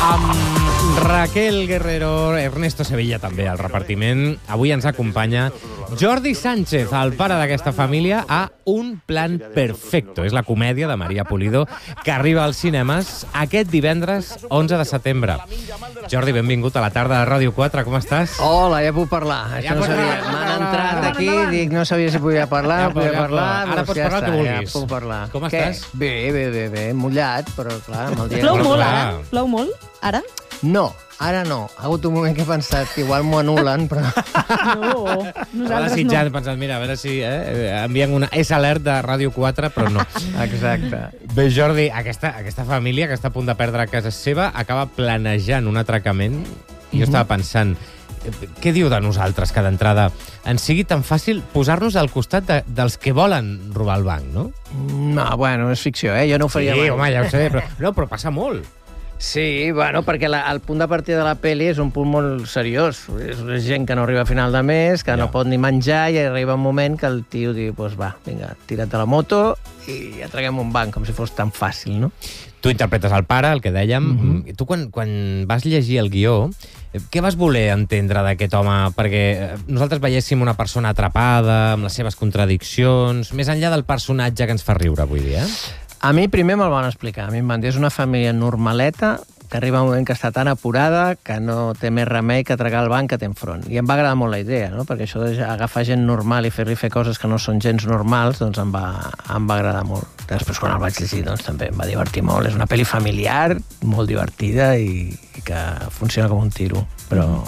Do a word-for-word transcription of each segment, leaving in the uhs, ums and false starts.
Amb Raquel Guerrero, Ernesto Sevilla també al repartiment. Avui ens acompanya Jordi Sánchez, el pare d'aquesta família, a Un plan perfecto. És la comèdia de Maria Pulido que arriba als cinemes aquest divendres onze de setembre. Jordi, benvingut a la tarda de Ràdio quatre, com estàs? Hola, ja puc parlar. Això Ja no pots sabia. parlar, M'han endavant, entrat endavant, aquí, endavant. dic, no sabia si podia parlar, Ja, ja, podia ja, parlar. ara doncs pots ja parlar el està, que vulguis. Ja puc parlar. Com Què? estàs? Bé, bé, bé, bé, mullat, però clar, amb el dia... Plou Però molt, clar. ara? Plou molt, ara? No, ara no. Ha hagut un moment que he pensat que igual m'ho anulen, però... No, Estava nosaltres desitjant, no. pensant, mira, a veure si eh, envien una S-alert de Ràdio quatre, però no. Exacte. Bé, Jordi, aquesta, aquesta família que està a punt de perdre casa seva acaba planejant un atracament i jo estava pensant, eh, què diu de nosaltres que d'entrada ens sigui tan fàcil posar-nos al costat de, dels que volen robar el banc, no? No, bueno, és ficció, eh? Jo no ho faria Sí, mai. home, ja ho sé, però, no, però passa molt. Sí, bueno, perquè la, el punt de partida de la pel·li és un punt molt seriós. És gent que no arriba a final de mes, que Ja. no pot ni menjar, i arriba un moment que el tio diu, pues va, vinga, tira't a la moto i atraguem un banc, com si fos tan fàcil, no? Tu interpretes el pare, el que dèiem. Mhm. Tu, quan, quan vas llegir el guió, eh, què vas voler entendre d'aquest home? Perquè eh, nosaltres veiéssim una persona atrapada, amb les seves contradiccions, més enllà del personatge que ens fa riure avui dia. A mi primer me'l van explicar. A mi em van dir, és una família normaleta que arriba un moment que està tan apurada que no té més remei que atracar el banc que té enfront. I em va agradar molt la idea, no? Perquè això d'agafar gent normal i fer-li fer coses que no són gens normals, doncs em va, em va agradar molt. Després, quan el vaig llegir, doncs també em va divertir molt. És una pel·li familiar, molt divertida i, i que funciona com un tiro. Però,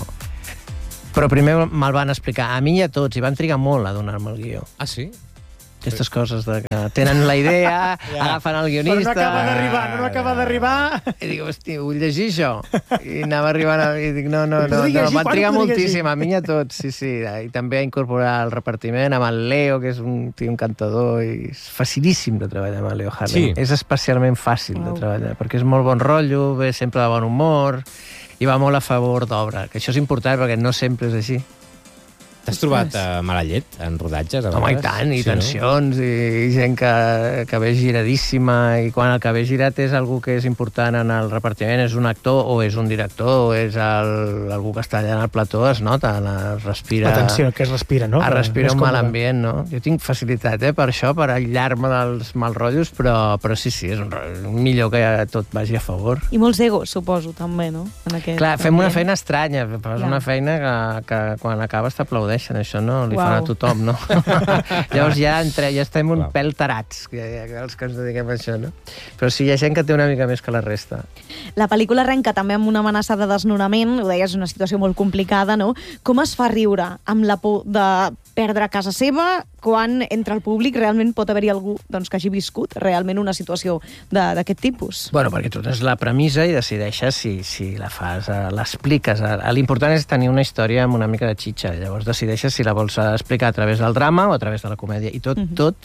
però primer me'l van explicar a mi i a tots, i van trigar molt a donar-me el guió. Ah, sí? Aquestes coses de que tenen la idea, Ja. agafen el Però guionista... no acaba d'arribar, no acaba d'arribar. I dic, hosti, vull llegir això. I anava arribant a... I dic, no, no, no, Ho no, dic llegir, van quan trigar ho dic moltíssim, llegir? a mi i a tots, sí, sí. I també a incorporar el repartiment amb el Leo, que és un tio encantador, i és facilíssim de treballar amb el Leo Harlem. Sí. És especialment fàcil Uau. de treballar, perquè és molt bon rotllo, ve sempre de bon humor, i va molt a favor d'obra, que això és important perquè no sempre és així. T'has trobat uh, mala llet en rodatges? A Home, i vegades? tant, i Sí, no? tensions, i, i gent que, que ve giradíssima, i quan el que ve girat és algú que és important en el repartiment, és un actor, o és un director, o és el, algú que està allà en el plató, es nota, es respira... Atenció, que es respira, no? Es respira És un mal còmode. ambient, no? Jo tinc facilitat, eh, per això, per aïllar-me dels mal rotllos, però, però sí, sí, és un, rotllo, millor que tot vagi a favor. I molts egos, suposo, també, no? En aquest Clar, fem una ambient. feina estranya, fas Ja. una feina que, que quan acabes t'aplaudeixen, això no li Uau. fan a tothom, no? Llavors ja, entre, ja estem un Clar. pèl tarats, que, que els que ens dediquem a això, no? Però sí, hi ha gent que té una mica més que la resta. La pel·lícula arrenca també amb una amenaça de desnonament, ho deies, una situació molt complicada, no? Com es fa riure amb la por de perdre casa seva quan entre el públic realment pot haver-hi algú doncs, que hagi viscut realment una situació de- d'aquest tipus? Bueno, perquè tu tens la premissa i decideixes si, si la fas, eh, l'expliques. Eh, L'important és tenir una història amb una mica de xitxa. Llavors decideixes si la vols explicar a través del drama o a través de la comèdia. I tot, Mhm. tot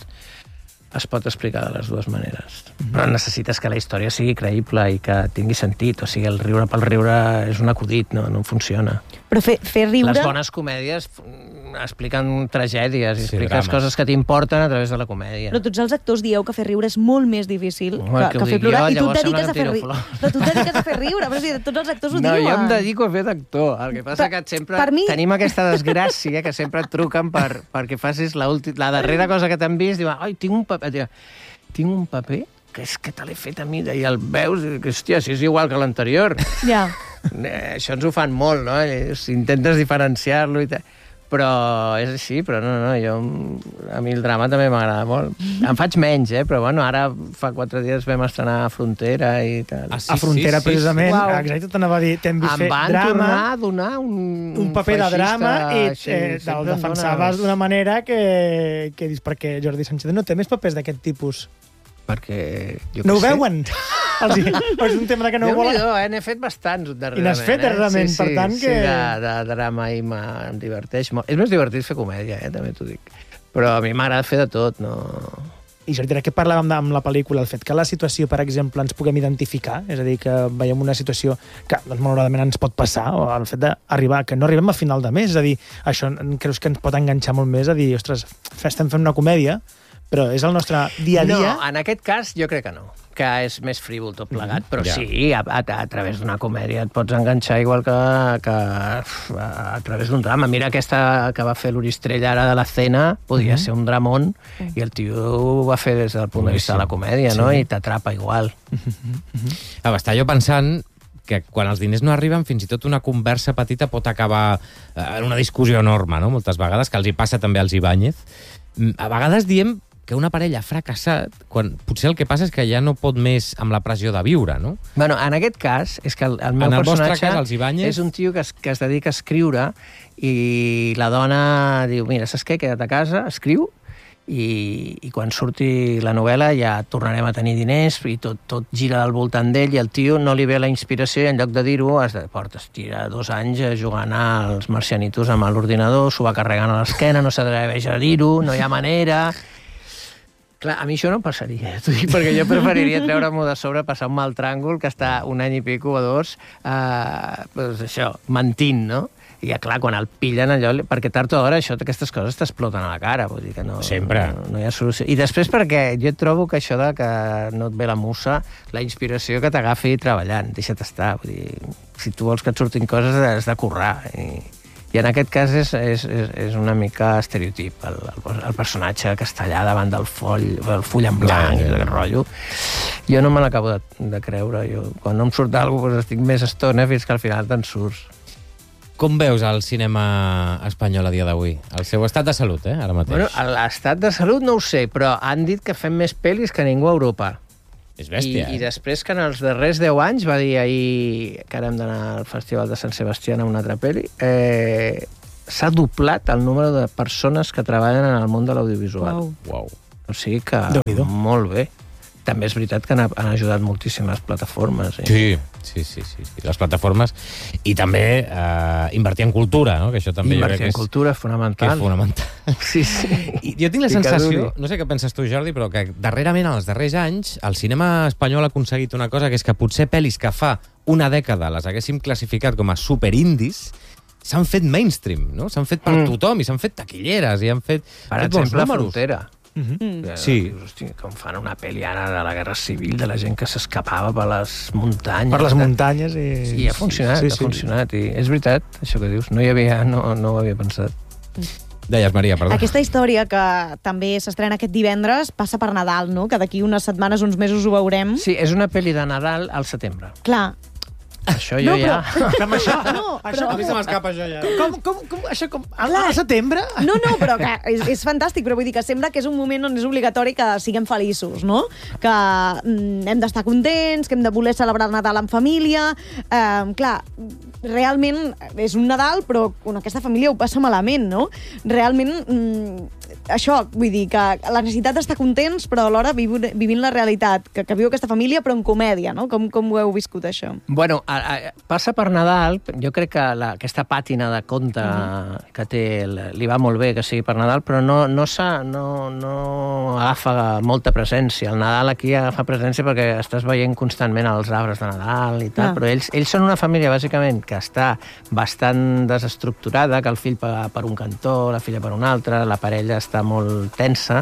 es pot explicar de les dues maneres. Però necessites que la història sigui creïble i que tingui sentit. O sigui, el riure pel riure és un acudit, no, no funciona. Però fer, fer riure... Les bones comèdies mm, expliquen tragèdies i Sí, expliques drames. coses que t'importen a través de la comèdia. Però tots els actors dieu que fer riure és molt més difícil Home, que, que que ho fer dic plorar. jo, I tu et llavors dediques sembla a fer que riure. tiro flors. Però tu et dediques a fer riure. Però sí, tots els actors ho No, diuen. jo em dedico a fer d'actor. El que passa Per- que sempre per mi- tenim aquesta desgràcia que sempre et truquen per, perquè facis la, ulti... la darrera cosa que t'han vist. Diuen, ai, tinc un paper... Diu, tinc un paper que és que te l'he fet a mi. I el veus i dius, hòstia, si és igual que l'anterior. Ja. Eh, Això ens ho fan molt, no? I si intentes diferenciar-lo i tal. Però és així, però no, no, jo... A mi el drama també m'agrada molt. Em faig menys, eh? Però bueno, ara fa quatre dies vam estrenar a Frontera i tal. Ah, sí, A Frontera, sí, sí, precisament. sí. Uau. Exacte, t'anava a dir, t'hem vist Em fer van drama, tornar a donar un... un paper de feixista, drama i així, eh, sempre el em defensaves dona- d'una manera que, que dius, perquè Jordi Sánchez no té més papers d'aquest tipus. Perquè... Jo No ho què sé. veuen? Els, o és un tema de que no ho volen? Déu-n'hi-do, eh? N'he fet bastants darrerament. I n'has fet eh? darrerament, sí, per sí, tant Sí, que- de, de drama i em diverteix molt. És més divertit fer comèdia, eh? També t'ho dic. Però a mi m'agrada fer de tot, no... I Jordi, ara que parlàvem de- amb la pel·lícula, el fet que la situació, per exemple, ens puguem identificar, és a dir, que veiem una situació que, doncs, malauradament ens pot passar, o el fet d'arribar, que no arribem a final de mes, és a dir, això creus que ens pot enganxar molt més a dir, ostres, estem fent una comèdia, però és el nostre dia a dia. No, en aquest cas jo crec que no, que és més frívol tot plegat, però Ja. sí, a, a, a través d'una comèdia et pots enganxar igual que, que uf, a, a través d'un drama. Mira aquesta que va fer l'Uristrell ara de la Cena, podia ser un dramón, i el tio ho va fer des del punt de vista de la comèdia, no? I t'atrapa igual. Ah, estava jo pensant que quan els diners no arriben, fins i tot una conversa petita pot acabar en una discussió enorme, no? Moltes vegades, que els hi passa també als Ibáñez. A vegades diem que una parella ha fracassat quan potser el que passa és que ja no pot més amb la pressió de viure, no? Bueno, en aquest cas, és que el, el meu En el vostre personatge cas, els Ibáñez- és un tio que es, que es dedica a escriure i la dona diu, mira, saps què? Queda't a casa, escriu, i, i quan surti la novel·la ja tornarem a tenir diners i tot, tot gira al voltant d'ell i el tio no li ve la inspiració i en lloc de dir-ho es de, porta, es tira dos anys jugant als marcianitos amb l'ordinador, s'ho va carregant a l'esquena, no s'atreveix a dir-ho, no hi ha manera... Clar, a mi això no passaria, t'ho dic, perquè jo preferiria treure-m'ho de sobre, passar un mal tràngol que està un any i pico o dos, eh, pues això, mentint, no? I ja, clar, quan el pillen allò... Perquè tard o d'hora això, aquestes coses t'exploten a la cara, vull dir que no... Sempre. No, no hi ha solució. I després perquè jo trobo que això de que no et ve la musa, la inspiració que t'agafi treballant, deixa't estar, vull dir, si tu vols que et surtin coses has de currar, i... I en aquest cas és, és, és, és una mica estereotip, el, el, el personatge que està allà davant del foll, el full en blanc, Ja, ja, ja. el rotllo. Jo no me l'acabo de, de creure. Jo, quan no em surt alguna cosa, estic més estona fins que al final te'n surts. Com veus el cinema espanyol a dia d'avui? El seu estat de salut, eh, ara mateix. Bueno, l'estat de salut no ho sé, però han dit que fem més pel·lis que ningú a Europa. És bèstia, I, I eh? després que en els darrers deu anys, va dir ahir que ara hem d'anar al Festival de Sant Sebastià a una altra pel·li, eh, s'ha doblat el número de persones que treballen en el món de l'audiovisual. Uau. Uau. O sigui que Déu-n'hi-do. molt bé. També és veritat que han, han ajudat moltíssimes plataformes. Eh? Sí, sí, sí, sí, sí. Les plataformes. I també eh, invertir en cultura, no? Que això també jo crec Invertir que en és, cultura és que fonamental. és fonamental. Sí, sí. I jo tinc la I que sensació, duri. no sé què penses tu, Jordi, però que darrerament, en els darrers anys, el cinema espanyol ha aconseguit una cosa, que és que potser pel·lis que fa una dècada les haguéssim classificat com a superindis, s'han fet mainstream, no? S'han fet per Mm. tothom i s'han fet taquilleres i han fet, Per fet bons exemple, números. Frontera. Mm. Que Sí. dius, hosti, com fan una pel·li ara de la Guerra Civil, de la gent que s'escapava per les muntanyes. Per les muntanyes i... I ha funcionat, Sí, ha sí. funcionat. I és veritat, això que dius. No hi havia, no, no ho havia pensat. Deies, Maria, perdó. Aquesta història que també s'estrena aquest divendres passa per Nadal, no? Que d'aquí unes setmanes, uns mesos ho veurem. Sí, és una pel·li de Nadal al setembre. Clar. Això jo No, ja... però- Amb això, No, això però- A mi se m'escapa això ja. com, com, com, això com, al, Clar. al setembre? No, no, però que és, és fantàstic, però vull dir que sembla que és un moment on és obligatori que siguem feliços, no? Que mm, hem d'estar contents, que hem de voler celebrar el Nadal en família. Eh, clar, realment és un Nadal, però en aquesta família ho passa malament, no? Realment, mm, això, vull dir que la necessitat d'estar contents, però alhora viu, vivint la realitat que, que viu aquesta família, però en comèdia, no? Com, com ho heu viscut, això? Bueno, a, a, passa per Nadal, jo crec que la, aquesta pàtina de conte uh-huh. que té, li va molt bé que sigui per Nadal, però no, no, s'ha, no, no agafa molta presència. El Nadal aquí agafa presència perquè estàs veient constantment els arbres de Nadal i tal, Ah. però ells, ells són una família, bàsicament, que està bastant desestructurada, que el fill va per un cantó, la filla per un altre, la parella està molt tensa,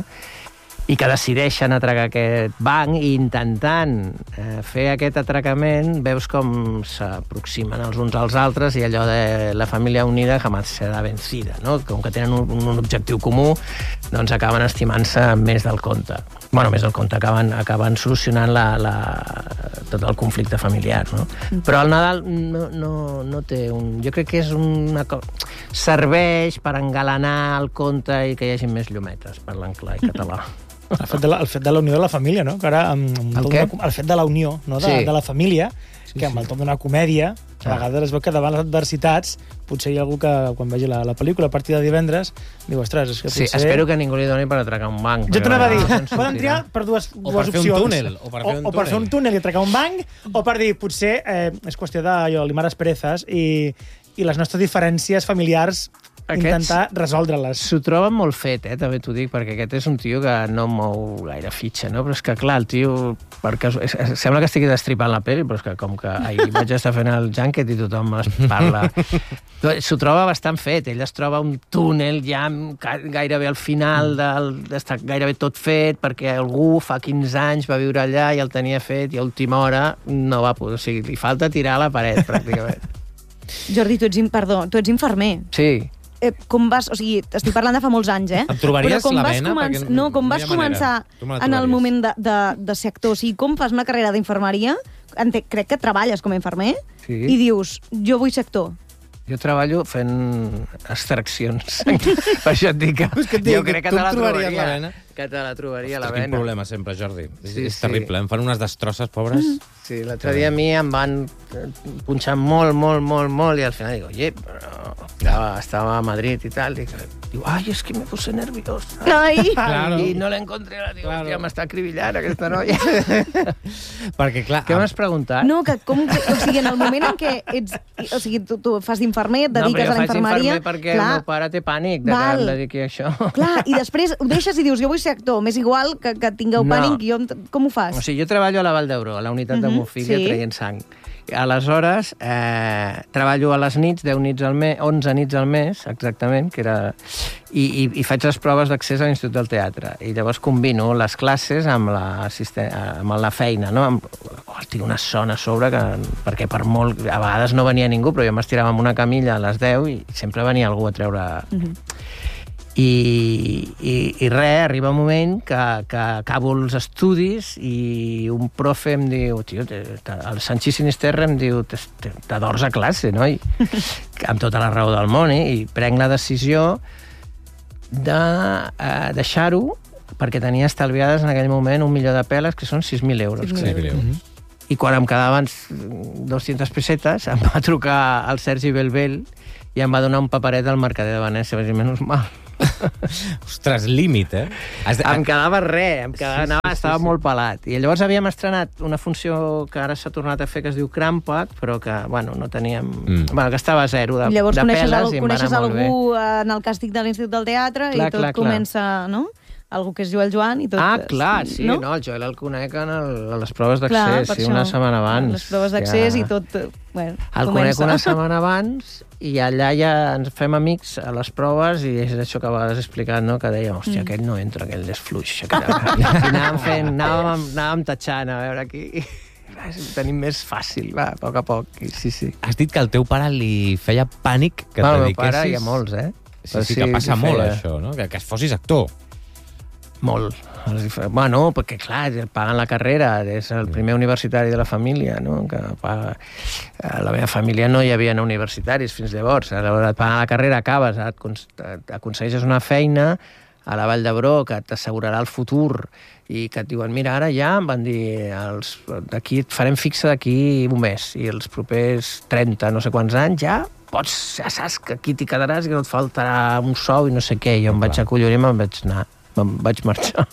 i que decideixen atracar aquest banc i intentant eh, fer aquest atracament veus com s'aproximen els uns als altres i allò de la família unida jamás serà vencida, no? Com que tenen un, un objectiu comú, doncs acaben estimant-se més del compte. Bueno, més del compte, acaben, acaben solucionant la, la, tot el conflicte familiar, no? Però el Nadal no, no, no té un... Jo crec que és una cosa... Serveix per engalanar el conte i que hi hagi més llumetes, parlant clar i català. El fet de la, el fet de la unió de la família, no? Que ara, amb, amb El tot què? una- el fet de la unió, no? De, Sí. de la família, Sí, que amb sí. el tom d'una comèdia, a Clar. vegades es veu que davant les adversitats, potser hi ha algú que, quan vegi la, la pel·lícula a partir de divendres, diu, ostres, és que Sí, potser... espero que ningú li doni per atracar un banc. Jo t'anava a dir, perquè no se'n poden sortirà. triar per dues, O dues per fer un opcions. túnel, o per fer un o, o per fer túnel. un túnel i atracar un banc, o per dir, potser eh, és qüestió de allò, limar asperezas i, i les nostres diferències familiars intentar resoldre-les. S'ho troben molt fet, eh, també t'ho dic, perquè aquest és un tio que no mou gaire fitxa, no? Però és que, clar, el tio... Per casu... Sembla que estigui destripant la pel·li, però és que com que ahir vaig estar fent el junket i tothom es parla... S'ho troba bastant fet. Ell es troba un túnel ja gairebé al final, del... està gairebé tot fet, perquè algú fa quinze anys va viure allà i el tenia fet i a última hora no va poder... O sigui, li falta tirar a la paret, pràcticament. Jordi, tu ets, perdó, tu ets infermer. Sí. Eh, com vas... O sigui, estic parlant de fa molts anys, eh? Em trobaries Però com la vas vena? Començ... Perquè No, com no vas hi ha manera. començar Tu me la en el trobaries. moment de, de, de ser actor? O sigui, com fas una carrera d'infermeria? Entenc, crec que treballes com a infermer Sí. i dius, jo vull ser actor. Jo treballo fent extraccions. Per això et dic que, És que et dic jo que crec que tu te la em trobaries trobaria. la vena. Que te la trobaria a la Ostres, quin vena. problema sempre, Jordi. És, Sí, és sí. terrible. Em fan unes destrosses, pobres. Sí, l'altre dia a mi em van punxar molt, molt, molt, molt, i al final dic, oye, però estava, estava a Madrid i tal, dic, diu, ai, és que me puse nerviosa. Ai! Claro. I no l'encontré, dic, Claro. hòstia, m'està acribillant aquesta noia. Perquè, clar... Què m'has preguntat? No, que com... Que, o sigui, en el moment en què ets... O sigui, tu, tu fas d'infermer, et dediques a la infermeria... No, però jo faig infermer perquè el meu pare té pànic de Val. que em dediqui a això. Clar, i després ho deixes i dius, jo vull ser actor, m'és igual que, que tingueu No. pànic, jo, com ho fas? O sigui, jo treballo a la Vall d'Hebron, a la unitat de Mhm, hemofília, sí. traient sang. Aleshores, eh, treballo a les nits, deu nits al mes, onze nits al mes, exactament, que era... I, i, i faig les proves d'accés a l'Institut del Teatre. I llavors combino les classes amb la, amb la feina, no? Amb... Oh, tinc una son a sobre, que, perquè per molt... A vegades no venia ningú, però jo m'estirava amb una camilla a les deu i sempre venia algú a treure... Mhm. I, i, i res, arriba un moment que, que acabo els estudis i un profe em diu, tio, te, te, el Sanchi Sinisterra em diu, t'adors a classe, no? I, amb tota la raó del món, eh? I prenc la decisió de eh, deixar-ho perquè tenia estalviades en aquell moment un milió de peles, que són sis mil euros. sis Sí, mil greu. I quan em quedaven dues-centes pessetes, em va trucar el Sergi Belbel i em va donar un paperet al Mercader de Venècia, vaig dir, menys mal. Ostres, límit, eh? Has de... Em quedava res, em quedava, Sí, sí, anava, sí, estava sí. molt pelat. I llavors havíem estrenat una funció que ara s'ha tornat a fer, que es diu Crampac, però que, bueno, no teníem... Mm. Bueno, que estava a zero de, Llavors de coneixes, peles al, i em va coneixes anar molt bé. algú en el càstig de l'Institut del Teatre Clar, i tot clar, clar. comença, no? Algú que és Joel Joan i tot... Ah, clar, sí, no? no? no, el Joel el conec en el, a les proves Clar, d'accés, per sí, això. una setmana abans. Les proves d'accés Ja. i tot... eh, Bueno, El comença. conec una setmana abans i allà ja ens fem amics a les proves i és això que a vegades he explicat, no? Que dèiem, hòstia, Mm. aquell no entra, aquell és fluix. Aquell... I anàvem fent, anàvem, anàvem tatxant, a veure aquí... Ho tenim més fàcil, va, a poc a poc. Sí, sí. Has dit que al teu pare li feia pànic que Bueno, et el meu dediquessis... pare hi ha molts, eh? Sí, Però sí, que passa li molt, feia- això, no? Que, que es fossis actor. Molt. Els hi fa- Bueno, perquè, clar, paguen la carrera, és el primer universitari de la família, no? Que paga... A la meva família no hi havia universitaris fins llavors. A l'hora de pagar la carrera acabes, et cons- et aconsegueixes una feina a la Vall d'Hebron que t'assegurarà el futur i que et diuen, mira, ara ja em van dir els, d'aquí et farem fixa d'aquí un mes i els propers trenta, no sé quants anys, ja pots, ja saps que aquí t'hi quedaràs i que no et faltarà un sou i no sé què. Jo em Clar. vaig acollonir i me'n vaig anar. Me'n vaig marxar.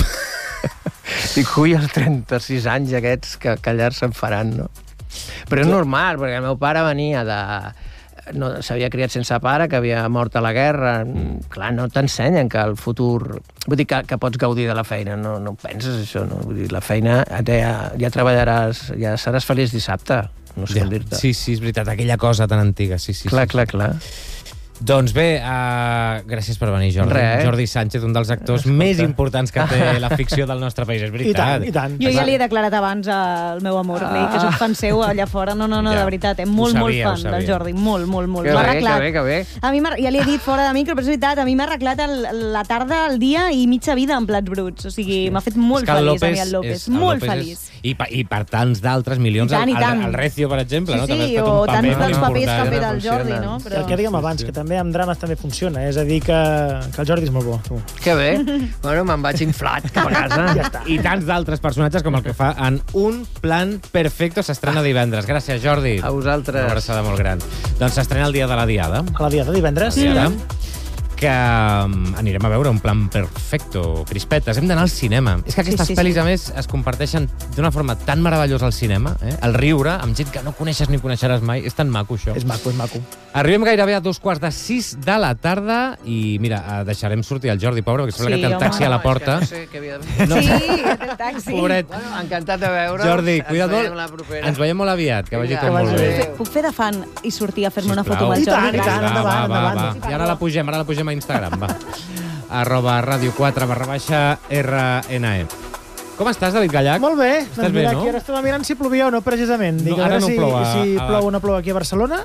Dic, ui, els trenta-sis anys aquests que, que allà se'n faran, no? Però és normal, perquè el meu pare venia de... No, s'havia criat sense pare, que havia mort a la guerra. Mm. Clar, no t'ensenyen que el futur... Vull dir que, que pots gaudir de la feina, no, no penses això, no? Vull dir, la feina ja, ja treballaràs, ja seràs feliç dissabte, no sé Ja. com dir-te. Sí, sí, és veritat, aquella cosa tan antiga. Sí, sí, clar, sí, clar, sí. clar. Doncs bé, uh, gràcies per venir, Jordi. Res, eh? Jordi Sánchez, un dels actors Escolta. més importants que té la ficció del nostre país, és I veritat. tant, i tant. Jo ja li he declarat abans al meu amor, ah. que soc fan seu allà fora. No, no, no, Ja. de veritat, eh? molt, Ho molt sabia, ho fan sabia. del Jordi. Molt, molt, molt. Que M'ha bé, que arreglat. bé, que bé. A mi m'ha- ja li he dit fora de micro, però és veritat, a mi m'ha arreglat el, la tarda, el dia i mitja vida en plats bruts. O sigui, m'ha fet molt És que el feliç a mi López el López. és- el molt López feliç. És, i, pa- I per tants d'altres milions, I tant, i el, tant. el, el Recio, per exemple, Sí, no? sí, també ha fet o un paper tants molt dels papers que ha important. fet el Jordi, Funcionen. no? I el que dèiem abans, que també amb drames també funciona, és a dir, que, que el Jordi és molt bo. Tu. Que bé. Bueno, me'n vaig inflat cap a casa. Ja està. I tants d'altres personatges com el que fa en Un plan perfecto, s'estrena divendres. Gràcies, Jordi. A vosaltres. Una abraçada molt gran. Doncs s'estrena el dia de la Diada. A la Diada, divendres. La Diada. que um, anirem a veure un plan perfecto, crispetes. Hem d'anar al cinema. És que aquestes Sí, sí, pel·lis, sí. a més, es comparteixen d'una forma tan meravellosa al cinema, eh? El riure, amb gent que no coneixes ni coneixeràs mai. És tan maco, això. És maco, és maco. Arribem gairebé a dos quarts de sis de la tarda i, mira, eh, deixarem sortir el Jordi, pobre, perquè sembla Sí, que té el home. taxi a la porta. No, és que no sé què havia de... No. Sí, el taxi. Pobret. Bueno, encantat de veure. Jordi, cuida't Ens veiem molt. la propera. Ens veiem molt aviat, que vagi Vinga, tot que molt vagi bé. bé. Puc fer de fan i sortir a fer-me una Sisplau. foto amb el I tant, Jordi? i tant. Va, endavant, va, va, endavant. va. I ara la pugem, ara la pugem a Instagram, va. Arroba ràdio quatre barra baixa R N E. Com estàs, David Gallac? Molt bé. Estàs Doncs bé, mira, no? aquí ara estava mirant si plovia o no, precisament. Dic, No, a ara veure no si, plou a- si a- plou o no plou aquí a Barcelona.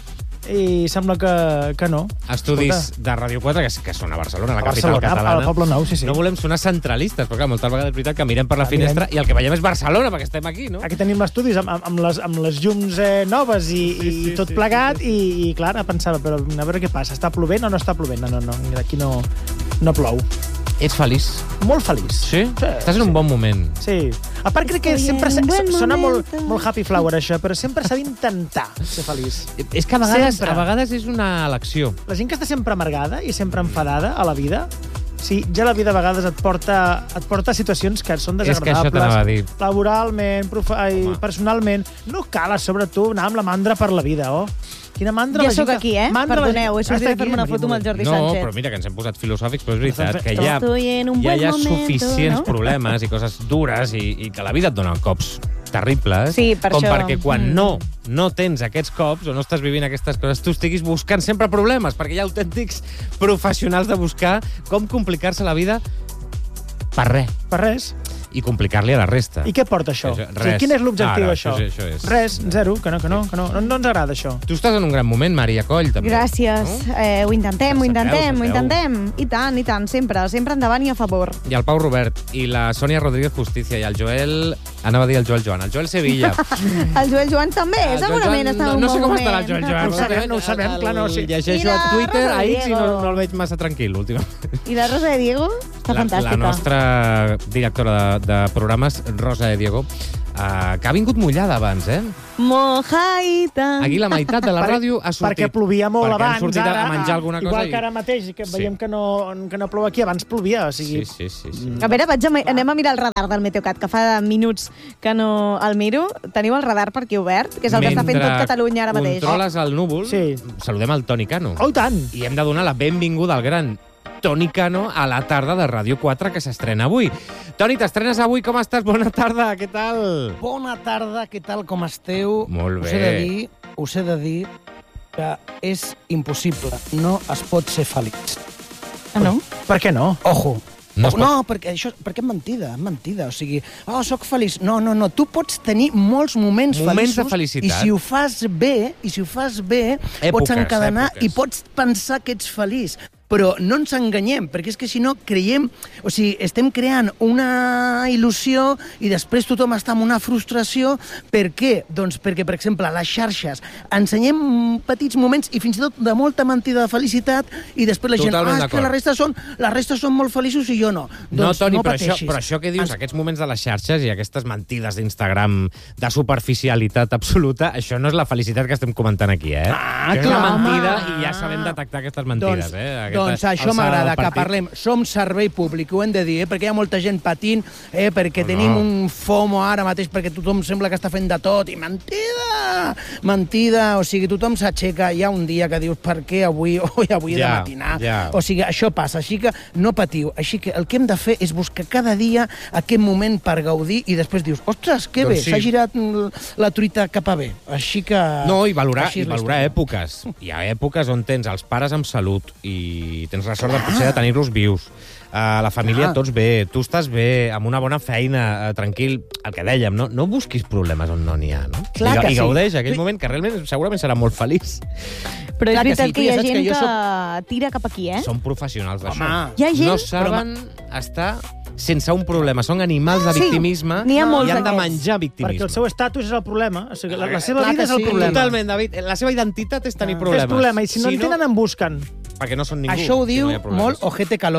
I sembla que, que no. Estudis Escolta, de Ràdio quatre, que, que són a Barcelona, la a capital Barcelona, catalana. al Poble Nou, sí, sí. No volem sonar centralistes, però clar, moltes vegades és veritat que mirem per la Ah, finestra mirem. i el que veiem és Barcelona, perquè estem aquí, no? Aquí tenim l'estudis amb, amb, amb, les, amb les llums eh, noves i, Sí, sí, i tot sí, plegat, I, i clar, ara pensava, però a veure què passa, està plovent o no està plovent? No, no, no, mira, aquí no, no plou. Ets feliç? Molt feliç. Sí? Estàs en un bon moment. Sí. A part, crec que Estoy sempre en se- buen sona molt, momento. molt happy flower, això, però sempre s'ha d'intentar ser feliç. És que a vegades, Sempre. a vegades és una elecció. La gent que està sempre amargada i sempre enfadada a la vida, sí, ja la vida a vegades et porta, et porta a situacions que són És que això desagradables. t'anava a dir. Laboralment, profe ai, Home. personalment. No cal a sobre tu anar amb la mandra per la vida, oh. Quina mandra Ja la gent sóc que- aquí, eh? mandra la Perdoneu, he gent- sortit Està a fer-me una aquí, foto amb el Jordi No, Sánchez. però mira, que ens hem posat filosòfics, però és veritat que hi ha, Estoy en un ja buen hi ha momento, suficients no? problemes i coses dures i, i que la vida et dona cops terribles, Sí, per com això. perquè quan Mm. no, no tens aquests cops o no estàs vivint aquestes coses, tu estiguis buscant sempre problemes, perquè hi ha autèntics professionals de buscar com complicar-se la vida per res Per res. i complicar-li a la resta. I què porta això? Això- O sigui, res. quin és l'objectiu Ara, d'això? això és- això és. Res, zero, que no, que no, que no, no, no ens agrada això. Tu estàs en un gran moment, Maria Coll, també. Gràcies. No? Eh, ho intentem, ho Sapeu, intentem, ho sapeu. intentem. I tant, i tant, sempre, sempre endavant i a favor. I el Pau Robert, i la Sònia Rodríguez Justícia, i el Joel... Anava a dir el Joel Joan, el Joel Sevilla. El Joel Joan també, El Joel segurament Joan, està en no, un no bon sé com moment. estarà el Joel Joan. No ho sabem, no ho sabem, El- clar, no, sí. el Llegeixo I a la Twitter, Rosa a X, i no, Diego. no el veig massa tranquil, últimament. I la Rosa de Diego està La, fantàstica. la nostra directora de, de programes, Rosa de Diego, uh, que ha vingut mullada abans, eh? Mojaita. Aquí la meitat de la Per- ràdio ha sortit. Perquè plovia molt perquè abans, han sortit ara. a menjar alguna cosa. Igual i- que ara mateix, que Sí. veiem que no, que no plou aquí, abans plovia, o sigui... Sí, sí, sí. sí. A veure, vaig a, anem a mirar el radar del Meteocat, que fa minuts que no el miro. Teniu el radar per aquí obert, que és el que està fent tot Catalunya ara mateix. controles el núvol, Sí. saludem el Toni Cano. Oh, i tant! I hem de donar la benvinguda al gran Toni Cano a la tarda de Ràdio quatre, que s'estrena avui. Toni, t'estrenes avui, com estàs? Bona tarda, què tal? Bona tarda, què tal, com esteu? Molt Us bé. he de dir, us he de dir que és impossible, no es pot ser feliç. Ah, no? Per què no? Ojo. No No, es pot- no perquè, això, perquè és mentida, és mentida. O sigui, oh, soc feliç. No, no, no, tu pots tenir molts moments, Moments de feliços felicitat. i si ho fas bé, i si ho fas bé, Èpoques, pots encadenar èpoques. i pots pensar que ets feliç. Però no ens enganyem, perquè és que si no creiem... O sigui, estem creant una il·lusió i després tothom està amb una frustració. Per què? Doncs perquè, per exemple, a les xarxes ensenyem petits moments i fins i tot de molta mentida de felicitat i després la gent, Totalment ah, és que d'acord. la resta són, la resta són molt feliços i jo no. No, Doncs Toni, no però, això, pateixis. però això que dius, Ens- aquests moments de les xarxes i aquestes mentides d'Instagram de superficialitat absoluta, això no és la felicitat que estem comentant aquí, eh? Ah, això és clar, una mentida home. i ja sabem detectar aquestes mentides, Doncs, eh? Aquesta doncs això alçada m'agrada, del que partit. parlem. Som servei públic, ho hem de dir, eh? Perquè hi ha molta gent patint, eh? perquè No, tenim no. un FOMO ara mateix, perquè tothom sembla que està fent de tot, i mentida! Mentida! O sigui, tothom s'aixeca, hi ha un dia que dius, per què avui, oi, avui he de Ja, matinar? ja. O sigui, això passa, així que no patiu. Així que el que hem de fer és buscar cada dia aquest moment per gaudir i després dius, ostres, que Doncs bé, sí. s'ha girat mm, la truita cap a bé. Així que... No, i valorar, així i és la valorar història. èpoques. Hi ha èpoques on tens els pares amb salut i tens la sort de potser de tenir-los vius. Uh, la família, Clar. tots bé, tu estàs bé, amb una bona feina, uh, tranquil, el que dèiem, no, no busquis problemes on no n'hi ha, no? Clar I, que I sí. gaudeix aquell Tu- moment que realment segurament serà molt feliç. Però és Clar que veritat sí, que tu hi ja ha saps gent que que, jo tira cap aquí, eh? Són professionals d'això. Home. Hi ha gent... No saben estar sense un problema. Són animals de Sí, victimisme n'hi ha i molts han de d'aquests. menjar Perquè victimisme. el seu estatus és el problema. O sigui, la, la seva Clar vida que és el sí. problema. Totalment, David. La seva identitat és tenir És problemes. problema, i si no en tenen, en busquen. Perquè no són ningú. Això ho si diu no hi ha problemes. molt Ojete Calor.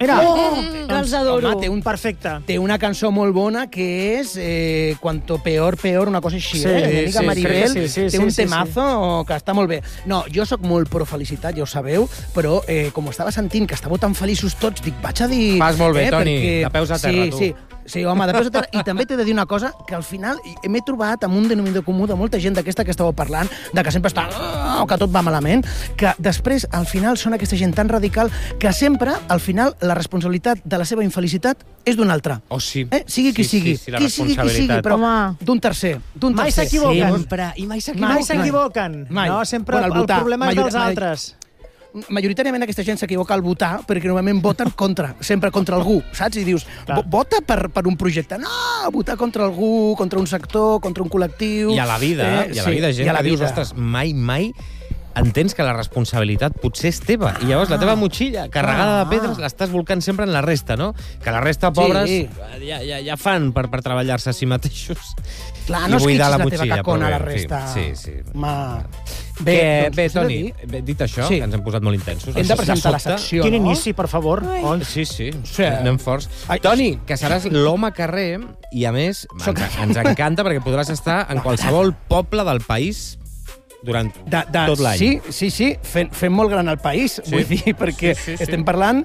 Mira, Oh, que els adoro. Home, té un perfecte. Té una cançó molt bona que és eh, Cuanto peor, peor, una cosa així. Sí, eh? Una mica sí, Maribel, crec que sí, sí, té un sí, sí, temazo que està molt bé. No, jo sóc molt pro felicitat, ja ho sabeu, però eh, com estava sentint que estàveu tan feliços tots, dic, vaig a dir... Fas molt bé, eh, Toni, perquè... de peus a terra, sí, tu. Sí, Sí, home, de peus a terra. I també t'he de dir una cosa, que al final m'he trobat amb un denominador comú de molta gent d'aquesta que estàveu parlant, de que sempre està... o que tot va malament, que després, al final, són aquesta gent tan radical que sempre, al final, la responsabilitat de la seva infelicitat és d'un altre. Oh, sí. Eh? Sigui qui Sí, sí, sigui. sí, la qui sigui qui sigui, responsabilitat. però Home. d'un tercer. D'un Mai tercer. s'equivoquen. Sempre. I mai Mai s'equivoquen. Mai. No, sempre Bueno, el, al el votar, problema és major- dels altres. Majoritàriament aquesta gent s'equivoca al votar perquè normalment voten contra, sempre contra algú, saps? I dius, Clar. vo- vota per, per un projecte. No, votar contra algú, contra un sector, contra un col·lectiu... I a la vida, eh? I a la sí, vida, gent i a la que dius, vida. ostres, mai, mai entens que la responsabilitat potser és teva. I llavors la teva motxilla, carregada Ah. de pedres, l'estàs volcant sempre en la resta, no? Que la resta, pobres, Sí. ja, ja, ja fan per, per treballar-se a si mateixos. Clar, I no buidar esquitxis la la, motxilla, teva cacona a la però bé, resta. sí, sí, sí. Ma... Bé, doncs, bé, us he de Toni, dir- bé, dit això, Sí. que ens hem posat molt intensos. Hem de presentar la sobte- secció, Quin no? inici, per favor. Oh, Sí, sí, Sí. anem forts. Ai, Toni, que seràs l'home carrer i, a més, Soc- ens, ens encanta perquè podràs estar en qualsevol poble del país durant De, de, tot l'any. Sí, sí, sí, fent, fent molt gran el país, Sí. vull dir, perquè Sí, sí, sí. estem parlant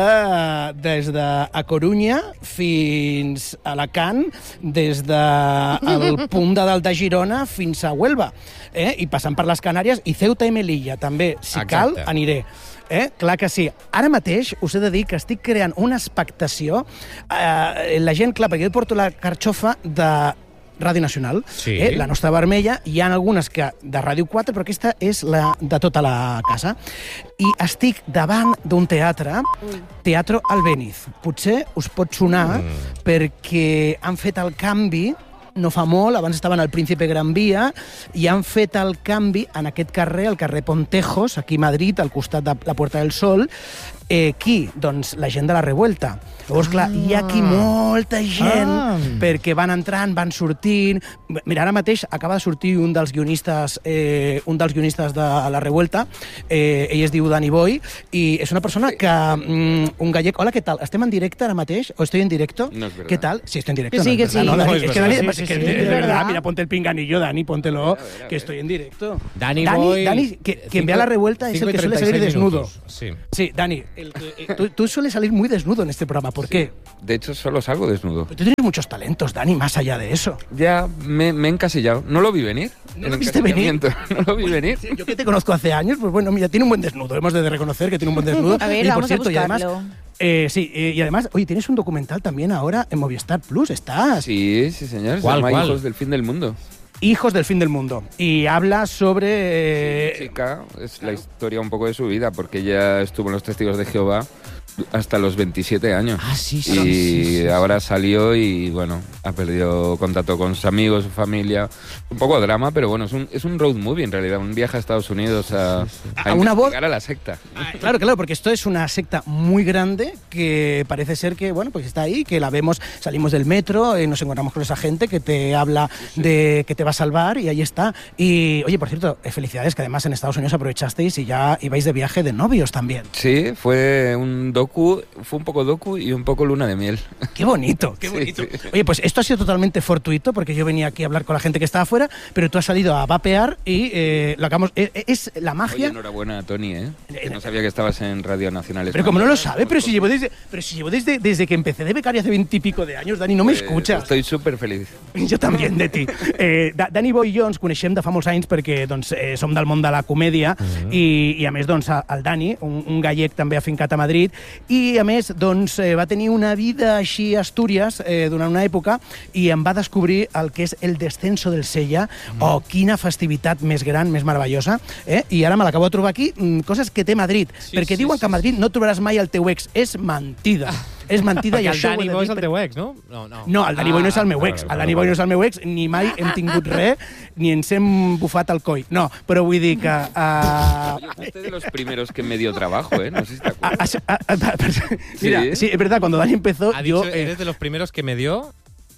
de, des de a Corunya fins a Alacant, des de el punt de dalt de Girona fins a Huelva, eh? I passant per les Canàries i Ceuta i Melilla, també. Si Exacte. cal, aniré. Eh? Clar que sí. Ara mateix us he de dir que estic creant una expectació. Eh, la gent, clar, perquè jo porto la carxofa de Ràdio Nacional, Sí. eh? La nostra vermella. Hi ha algunes que de Ràdio quatre, però aquesta és la de tota la casa. I estic davant d'un teatre, Teatro Albéniz. Potser us pot sonar mm. perquè han fet el canvi no fa molt, abans estaven al Príncipe Gran Vía, i han fet el canvi en aquest carrer, el carrer Pontejos, aquí a Madrid, al costat de la Puerta del Sol. Eh, qui? Doncs la gent de la Revuelta. Llavors, clar, hi ha aquí molta gent, Ah. perquè van entrant, van sortint... Mira, ara mateix acaba de sortir un dels guionistes, eh, un dels guionistes de la Revuelta, eh, ell es diu Dani Boy, i és una persona que... Mm, un gallec... Hola, què tal? Estem en directe ara mateix? ¿O estoy en directo? No es verdad. ¿Qué tal? Sí, estoy en directo. Que sí, no que es verdad, sí. ¿no, Dani? No, es es que verdad. Dani, Sí, es sí, que sí, es es verdad. verdad. Mira, ponte el pinganillo, Dani, póntelo, A ver, a ver, a que ver. estoy en directo. Dani Dani, Boy... Dani, que, quien vea la Revuelta es el que suele salir desnudo. Sí. Sí, Dani, el que- eh, tú, tú sueles salir muy desnudo en este programa. ¿Por qué? De hecho, solo salgo desnudo. Tú tienes muchos talentos, Dani, más allá de eso. Ya me, me he encasillado. No lo vi venir. ¿No El lo viste venir? encasillamiento. No lo vi venir. Sí, yo que te conozco hace años, pues bueno, mira, tiene un buen desnudo. Hemos de reconocer que tiene un buen desnudo. A ver, y por vamos a cierto, y además, buscarlo. eh, sí, eh, y además, oye, tienes un documental también ahora en Movistar Plus, ¿estás? Sí, sí, señor. Se ¿Cuál, llama cuál? Hijos del Fin del Mundo. Hijos del fin del mundo. Y habla sobre... Sí, eh, chica, es la historia un poco de su vida, porque ella estuvo en los Testigos de Jehová hasta los veintisiete años. Ah, sí, sí, Y sí, sí, sí. ahora salió y, bueno, ha perdido contacto con sus amigos, su familia. Un poco drama, pero bueno, es un, es un road movie en realidad, un viaje a Estados Unidos a, A una voz- investigar a la secta. Ah, claro, claro, porque esto es una secta muy grande que parece ser que, bueno, pues está ahí, que la vemos, salimos del metro, eh, nos encontramos con esa gente que te habla de que te va a salvar y ahí está. Y, oye, por cierto, eh, felicidades, que además en Estados Unidos aprovechasteis y ya ibais de viaje de novios también. Sí, fue un docu, fue un poco docu y un poco luna de miel. Qué bonito, qué Sí, bonito. sí. Oye, pues esto ha sido totalmente fortuito porque yo venía aquí a hablar con la gente que estaba afuera, pero tú has salido a vapear y eh, lo acabamos... eh, es la Oye, magia... enhorabuena, Tony, ¿eh? Que no sabía que estabas en Radio Nacional Pero Española. como no lo sabe, pero si llevo desde, pero si llevo desde, desde que empecé de becario hace veintipico de años, Dani, no me Pues escucha. Estoy súper feliz. Jo també, de ti. Eh, Da- Dani Boy i jo ens coneixem de fa molts anys perquè doncs, eh, som del món de la comèdia Mhm. i, i a més doncs, el Dani, un, un gallec també afincat a Madrid, i a més doncs, eh, va tenir una vida així a Astúries eh, durant una època i em va descobrir el que és el descenso del Sella. Mhm. Oh, quina festivitat més gran, més meravellosa. Eh? I ara me l'acabo de trobar aquí, mm, coses que té Madrid. Sí, perquè sí, diuen sí, que a Madrid no trobaràs mai el teu ex. És mentida. És mentida i Perquè el això ho he Dani de Boy dir és el per- teu ex, no? No, no. no, el Dani Boy no és el meu Ah, ex. vale, El Dani Boy no és el meu ex, ni mai hem tingut res, ni ens hem bufat el coll. No, però vull dir que... Uh, Oye, fuiste de los primeros que me dio trabajo, ¿eh? No sé si te acuerdas. Mira, Sí. sí, es verdad, cuando Dani empezó, Ha yo... dicho, eh, eres de los primeros que me dio...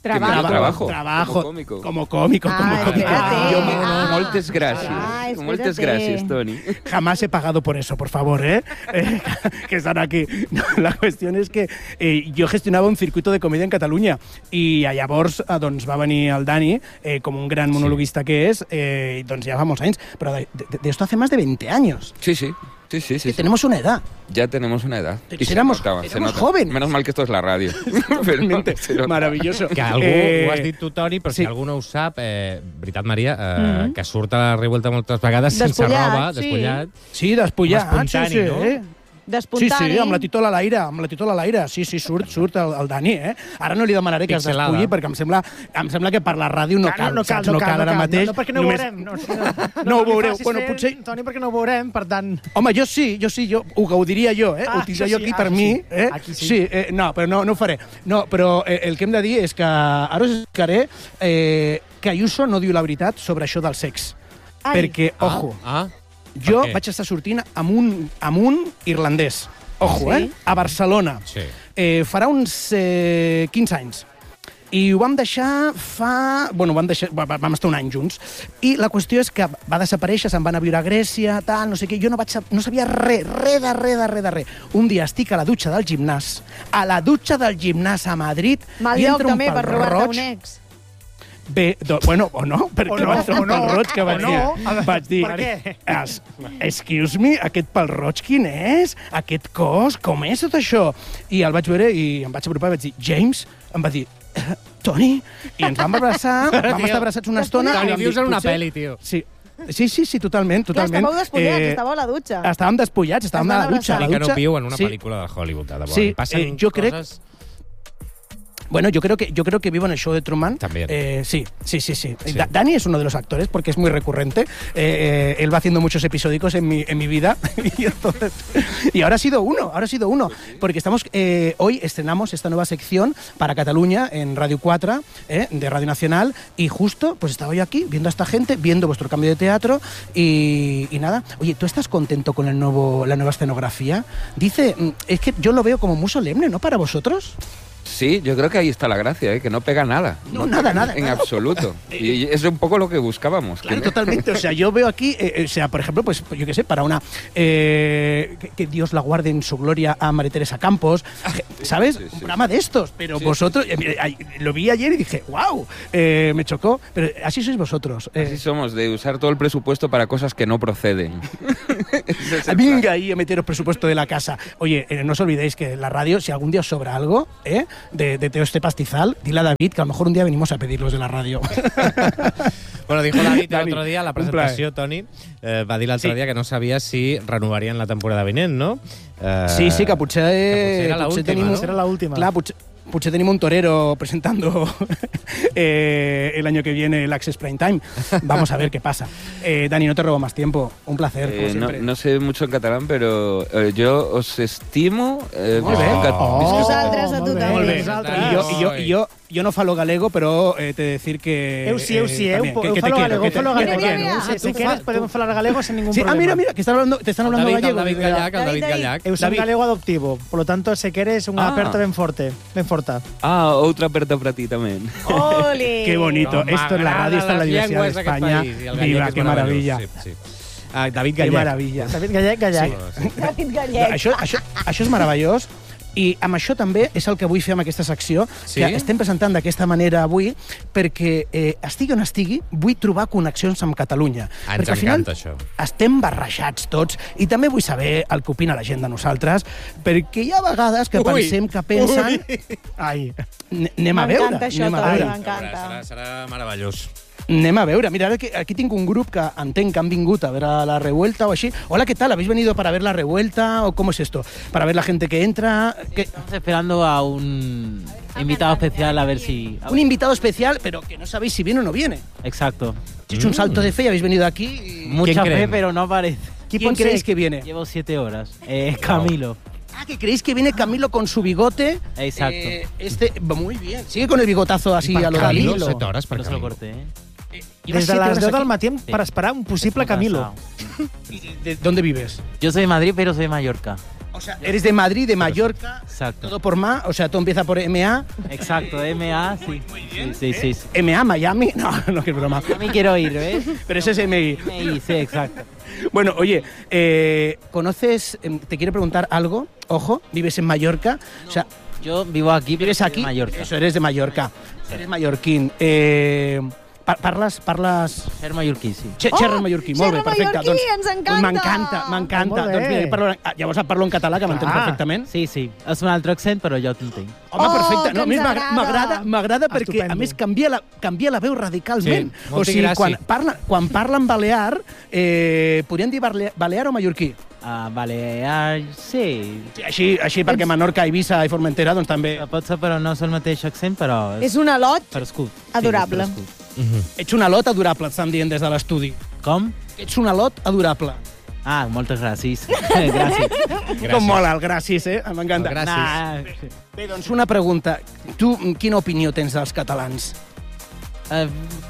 Trabajo. Trabajo. Trabajo. Como còmico. Como cómico, Ah, como cómico. espérate. Yo Ah. Moltes gràcies. Ah, Moltes espérate. gràcies, Toni. jamás he pagado por eso, por favor, ¿eh? eh que están aquí. No, la cuestión és que eh, jo gestionava un circuito de comèdia en Catalunya i llavors eh, doncs, va venir el Dani, eh, com un gran monologuista que és, eh, doncs ja fa molts anys, però de, de, de esto hace más de veinte años. Sí, sí. Sí, sí, sí. Que sí. tenemos una edad. Ya tenemos una edad. Pero Y se éramos- notaba, se éramos nota. jóvenes. Menos mal que esto es la radio. Realmente Se nota. maravilloso. Que algú, Eh, ho has dit tu, Toni, però sí. si algú no ho sap, eh, veritat, Maria, eh, Mhm. que surt a la revuelta moltes vegades sense Despullat, roba, sí. despullat. Sí, despullat. Com espontani, sí, sí, no? eh? Sí, D'espontani. sí, amb la titola a l'aire, amb la titola a l'aire. Sí, sí, surt, surt el, el Dani, eh? Ara no li demanaré que es Pixelada. despulli, perquè em sembla, em sembla que per la ràdio no cal, no cal, saps? no cal, ara mateix. No, no, perquè no ho només- veurem. No, sí, no, No ho li veureu. facis Bueno, fer, potser- Toni, perquè no ho veurem, per tant... Home, jo sí, jo sí, jo ho gaudiria jo, eh? Ah, ho tindria això jo sí, aquí ah, per això mi. sí. Eh? Aquí sí. Sí, eh, no, però no, no ho faré. No, però eh, el que hem de dir és que ara us explicaré eh, que Ayuso no diu la veritat sobre això del sex. Ai. Perquè, ojo, Ah, ah. jo per què? vaig estar sortint amb un, amb un irlandès. Ojo, Sí? eh? A Barcelona. Sí. Eh, farà uns eh, quinze anys. I ho vam deixar fa... Bueno, vam, deixar, va- va- vam estar un any junts. I la qüestió és que va desaparèixer, se'n van a viure a Grècia, tal, no sé què. Jo no, vaig, sab- no sabia res, res de res de res de res. Un dia estic a la dutxa del gimnàs, a la dutxa del gimnàs a Madrid, Mal i lloc entra un també per pal robar-te roig. un ex. Bé, do, bueno, o no, perquè O no, va entrar un o no, pal roig que o vaig no. dir, A veure, vaig dir, per què? "Es- excuse me, aquest pal roig quin és? Aquest cos, com és tot això? I el vaig veure i em vaig apropar i vaig dir, James, em va dir, "Eh, Toni, i ens vam abraçar, vam estar abraçats una estona. Toni, i vam vius dir, en una "Potser-" pel·li, tio. Sí, sí, sí, sí, totalment, Clar, totalment. estàveu despullats, Eh, estàveu a la dutxa. Estàvem despullats, estàvem Es a van la dutxa. a I la que no dutxa. viu en una Sí. pel·lícula de Hollywood, de debò. Sí, Li passen eh, jo crec- coses... Bueno, yo creo que yo creo que vivo en el show de Truman. También. Eh, sí, sí, sí, sí. Sí. Da- Dani es uno de los actores porque es muy recurrente. Eh, eh, él va haciendo muchos episódicos en mi, en mi vida y entonces y ahora ha sido uno, ahora ha sido uno, porque estamos eh, hoy estrenamos esta nueva sección para Cataluña en Radio cuatro eh, de Radio Nacional y justo pues estaba yo aquí viendo a esta gente, viendo vuestro cambio de teatro y, y nada. Oye, ¿tú estás contento con el nuevo la nueva escenografía? Dice, mm, es que yo lo veo como muy solemne, ¿no? Para vosotros. Sí, yo creo que ahí está la gracia, ¿eh? Que no pega nada. No, nada, nada, En nada. absoluto. Y es un poco lo que buscábamos. Claro, que- totalmente. O sea, yo veo aquí, eh, eh, o sea, por ejemplo, pues yo qué sé, para una. eh, que, que Dios la guarde en su gloria a María Teresa Campos, que- ¿sabes? sí, sí, Un programa de estos. Pero Sí, vosotros, eh, mira, ay, lo vi ayer y dije, wow, eh, me chocó. Pero así sois vosotros. eh. Así somos, de usar todo el presupuesto para cosas que no proceden. Ese es el Venga plan. ahí a meteros presupuesto de la casa. Oye, eh, no os olvidéis que la radio, si algún día os sobra algo, ¿eh? de, de todo este pastizal, dile a David que a lo mejor un día venimos a pedirlos de la radio. Bueno, dijo David Dani, l'altre dia a la un presentació, Toni, eh, va dir l'altre Sí. dia que no sabia si renovarien la temporada vinent, no? Eh, Sí, sí, que potser, que potser era potser l'última, tenim, no? Serà l'última. Clar, potser, potser tenim un torero presentando eh, el año que viene el Access Prime Time. Vamos a ver qué pasa. Eh, Dani, no te robo más tiempo. Un placer, como Eh, no, siempre. no sé mucho en catalán, pero eh, yo os estimo... Eh, Molt bé. visca- Oh. visca- Nosaltres a molt tu bé. també. Molt bé. Nosaltres. I jo, i jo, i jo, jo no falo galego, però eh, te decir que... Eu sí, eu sí, eu, también, que- eu que te falo quiero, galego, que eu te- falo que te galego. Mira, quiero. mira, Si, tú si quieres fa- podemos falar galego sin ningún Sí, ah, problema. mira, mira, que están hablando, te están El hablando David, el gallego. David Gallac, el David David, Gallac. Eu son David. galego adoptivo, polo tanto, se queres unha Ah. aperta ben forte, ben forta. Ah, outra aperta para ti también. Ole! Qué bonito. Com Esto en la radio, esto en la m'agraden les Universidad de llengües d'aquest España. país, i el gallec Viva, és qué meravellós. maravilla. Sí, sí. Ah, David Qué Gallec. maravilla. David Gallac, Gallac. Sí. David Gallec. Això, això, això és meravellós i amb això també és el que vull fer amb aquesta secció, Sí? que estem presentant d'aquesta manera avui, perquè eh, estigui on estigui, vull trobar connexions amb Catalunya. Ah, ens perquè al final encanta això. estem barrejats tots i també vull saber el que opina la gent de nosaltres, perquè hi ha vegades que Ui, pensem que pensen... ui. Ai, n- anem a veure, M'encanta això, anem a Toni, veure. m'encanta. Serà, serà meravellós. Anem a veure, mira, ara que aquí tinc un grup que entenc que han vingut a ver a la revuelta o així. Hola, ¿qué tal? ¿Habéis venido para ver la revuelta o cómo es esto? ¿Para ver la gente que entra? ¿Qué? Estamos esperando a un invitado especial a ver si... a Un ver- invitado especial, pero que no sabéis si viene o no viene. Exacto. He hecho un salto de fe y habéis venido aquí. y- Mucha fe, creen? pero no aparece. ¿Quién creéis que viene? Llevo siete horas. Eh, Camilo. Ah, que creéis que viene Camilo con su bigote. Exacto. Eh, este, muy bien. Sigue con el bigotazo así a lo de Camilo, Camilo. set hores per No se lo Camilo. corté, ¿eh? Llevas Des de siete les horas deu del aquí. matí per Sí. esperar un possible Estoy Camilo. cansado. ¿De dónde vives? Yo soy de Madrid, pero soy de Mallorca. O sea, eres de Madrid, de Mallorca, Exacto. todo por ma, o sea, todo empieza por M A. Exacto, M A, sí. Sí, sí, sí. sí. M A, Miami, no, no, que es broma. A mí quiero ir, ¿ves? Pero ese es M I. M I, sí, exacto. Bueno, oye, eh, ¿conoces, eh, te quiero preguntar algo? Ojo, vives en Mallorca, o sea, Yo vivo aquí, pero vives soy de aquí, Mallorca. eso, eres de Mallorca, eres mallorquín. Eh, par parles, parles... Ser mallorquí, sí. Xe Oh, xerres mallorquí, molt bé, xerra perfecte. mallorquí, ens encanta! Doncs m'encanta, m'encanta. Molt bé. Doncs mira, parlo, ah, llavors et parlo en català, que m'entens Clar. perfectament. Sí, sí. És un altre accent, però jo t'entenc. Home, Oh, perfecte. que No, a més, ens m'agra- m'agrada agrada. m'agrada perquè, Estupendo. a més, canvia la, canvia la veu radicalment. Sí, o molta sigui, gràcia. quan parla, quan parla en balear, eh, podríem dir bale- balear o mallorquí? A Balear, sí. Sí, així, així perquè Menorca, Eivissa i Formentera, doncs també Pot ser, però no és el mateix accent, però És un al·lot per escut. adorable. Sí, és per escut. ets un alot adorable, et estan dient des de l'estudi. Com? Ets un alot adorable. Ah, moltes gràcies. gràcies. Gràcies. Com mola el gràcies, eh? M'encanta. El gràcies. Nah, Bé, doncs una pregunta. Tu, quina opinió tens dels catalans? eh,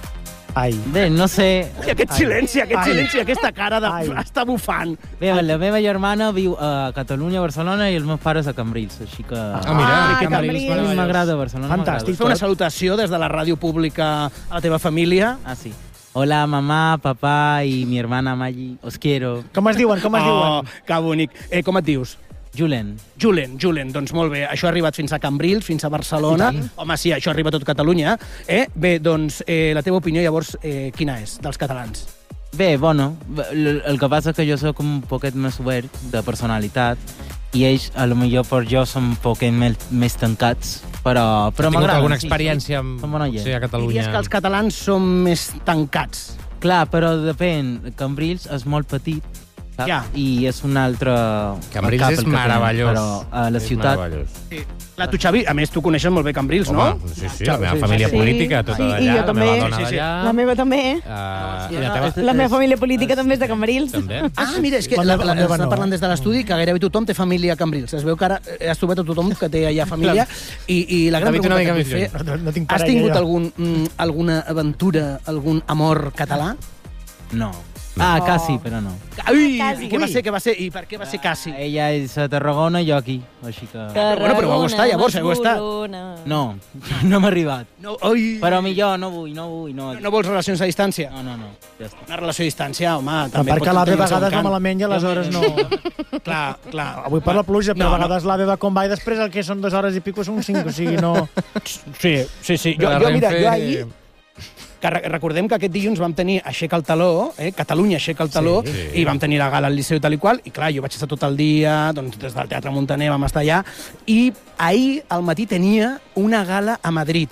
Ai. bé, no sé. Ui, aquest silenci, aquest Ai. silenci, aquesta cara de... Ai. Està bufant. Bé, la meva germana viu a Catalunya, a Barcelona, i els meus pares a Cambrils, així que... Ah, mira, Ah, que Cambrils. Cambrils, A mi meravellós. m'agrada Barcelona. Fantàstic. Vull fer una salutació des de la ràdio pública a la teva família. m'agrada. Ah, sí. Hola, mamá, papá y mi hermana Maggie. Os quiero. Com es diuen, com es Oh, diuen? que bonic. Eh, com et dius? Julen. Julen, Julen, doncs molt bé. Això ha arribat fins a Cambrils, fins a Barcelona. Home, sí, això arriba a tot Catalunya. Eh? Bé, doncs, eh, la teva opinió, llavors, eh, quina és, dels catalans? Bé, bueno, el, el que passa és que jo sóc un poquet més obert de personalitat i ells, a lo millor per jo, són un poquet més, més tancats, però, però Has tingut m'agrada. alguna sí, experiència sí. amb, Som bona gent. potser a Diries Catalunya? que els catalans són més tancats. Clar, però depèn. Cambrils és molt petit, saps? Ja. I és un altre... Cambrils cap és el que tenen, meravellós. Però a la És ciutat... meravellós. Sí. Clar, tu, Xavi, a més, tu coneixes molt bé Cambrils, no? Home, sí, sí, la meva Sí, família sí. política, tota Sí, i d'allà, jo la també. meva dona Sí, sí, sí. d'allà. La meva també. Uh, i la teva... La meva família política també és de Cambrils. També. Ah, mira, és que La la, meva- la, la meva està no, parlant eh? des de l'estudi que gairebé tothom té família a Cambrils. Es veu que ara has trobat a tothom que té allà família i, i la gran David, una pregunta mica que més vull fer... No, no tinc Has parella, tingut jo. algun, mm, alguna aventura, algun amor català? No. Ah, Oh. quasi, però no. Ui, Quasi. i què va ser, què va ser? I per què va ser quasi? Ah, ella és a Tarragona i jo aquí, així que... Bueno, però heu estat, llavors, heu estat. No, no m'ha arribat. No, oi, Però millor no vull, no vull, no. no vols relacions a distància? No, no, no, ja està. Una relació a distància, home, Però també perquè pot l'A V tenir a el seu vegades va encant. malament i aleshores no... Clar, clar. Avui per la pluja, però No, a vegades l'A V va com va i després el que són dues hores i pico són cinc, o sigui, no... Sí, sí, sí. Jo, La jo mira, Renfe- jo ahir... Que re- recordem que aquest dilluns vam tenir Aixeca el taló, eh? Catalunya Aixeca el taló, Sí. i vam tenir la gala al Liceu tal i qual, i clar, jo vaig estar tot el dia, doncs des del Teatre Montaner vam estar allà, i ahir al matí tenia una gala a Madrid,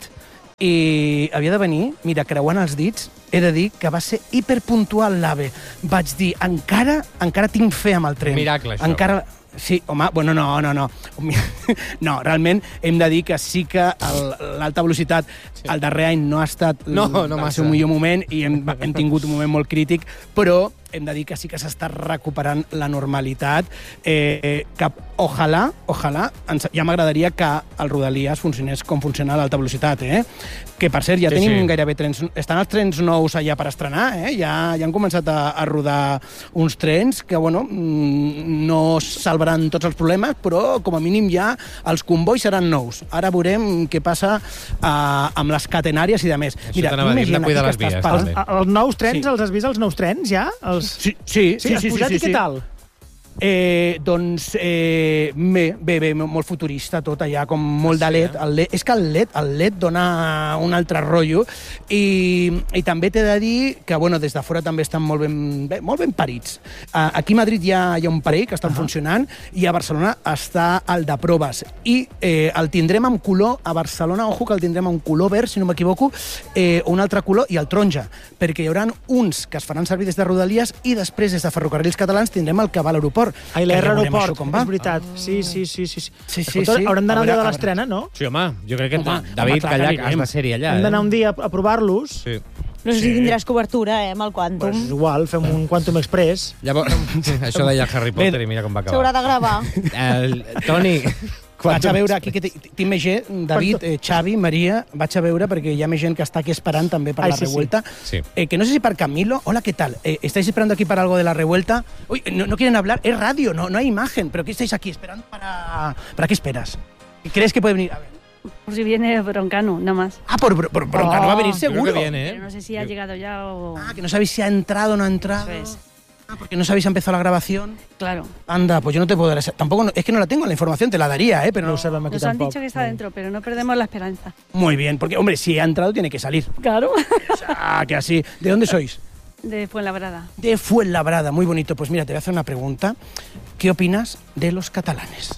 i havia de venir, mira, creuant els dits, he de dir que va ser hiperpuntual l'AVE. Vaig dir, encara, encara tinc fe amb el tren. Miracle, això. Encara... Sí, home, bueno, no, no, no. No, realment hem de dir que sí que el- l'alta velocitat el darrer any no ha estat No, no el massa. seu millor moment i hem, hem tingut un moment molt crític, però hem de dir que sí que s'està recuperant la normalitat, eh, que ojalà, ojalà, ens, ja m'agradaria que el Rodalies funcionés com funciona l'alta velocitat, eh? Que, per cert, ja Sí, tenim sí. gairebé trens... Estan els trens nous allà per estrenar, eh? Ja, ja han començat a, a rodar uns trens que, bueno, mm, no salvaran tots els problemes, però, com a mínim, ja els convois seran nous. Ara veurem què passa eh, amb les catenàries i de més. Això t'anava a dir, hem de cuidar les vies, Els, també. els nous trens, Sí. els has vist, els nous trens, ja? Els... Sí, sí, Sí, sí, has sí, posat sí, i sí, què tal? Eh, doncs eh, bé, bé, bé, molt futurista tot allà, com molt de L E D. El L E D. És que el L E D, el L E D dona un altre rotllo i, i també t'he de dir que bueno, des de fora també estan molt ben, bé, molt ben parits. Uh, aquí a Madrid hi ha, hi ha un parell que estan uh -huh. funcionant i a Barcelona està el de proves i eh, el tindrem amb color a Barcelona, ojo que el tindrem amb color verd, si no m'equivoco, eh, un altre color i el taronja, perquè hi haurà uns que es faran servir des de Rodalies i després des de Ferrocarrils Catalans tindrem el que va a l'aeroport. Ai, Que l'R ja veurem Aeroport, això com va. és veritat. Sí, sí, sí. sí, sí. Sí, sí, Escolta, sí. haurem d'anar A un dia veure, de a l'estrena, no? Sí, home, jo crec que... Home, David, home, clar, Callac, que has de ser-hi allà, Hem eh? d'anar un dia a provar-los. Sí. No sé si tindràs cobertura, eh, amb el Quantum. Pues igual, fem un Quantum Express. Llavors, això deia el Harry Potter i mira com va S'haurà acabar. de gravar. El, Toni, Vaig a veure aquí, que tinc més gent, David, eh, Xavi, Maria, vaig a veure perquè hi ha més gent que està aquí esperant també per Ai, la sí, sí. revuelta. Sí. Eh, que no sé si para Camilo. Hola, ¿qué tal? Eh, ¿Estáis esperando aquí para algo de la revuelta? Uy, no, no quieren hablar, es radio, no, no hay imagen, pero ¿qué estáis aquí esperando para...? ¿Para qué esperas? ¿Crees que puede venir? A ver. Por si viene Broncano, nada más. Ah, por, por, por Broncano va a venir Creo que seguro. viene, ¿eh? Pero no sé si ha llegado ya o... Ah, que no sabéis si ha entrado o no ha entrado. Eso es. Ah, porque no sabéis si ha empezado la grabación. Claro. Anda, pues yo no te puedo dar esa... Tampoco, no- es que no la tengo la información, te la daría, ¿eh? Pero No no ho sabem aquí Nos han tampoc. dicho que está dentro, pero no perdemos la esperanza. Muy bien, porque, hombre, si ha entrado tiene que salir. Claro. O sea, que así... ¿De dónde sois? De Fuenlabrada. De Fuenlabrada, muy bonito. Pues mira, te voy a hacer una pregunta. ¿Qué opinas de los catalanes?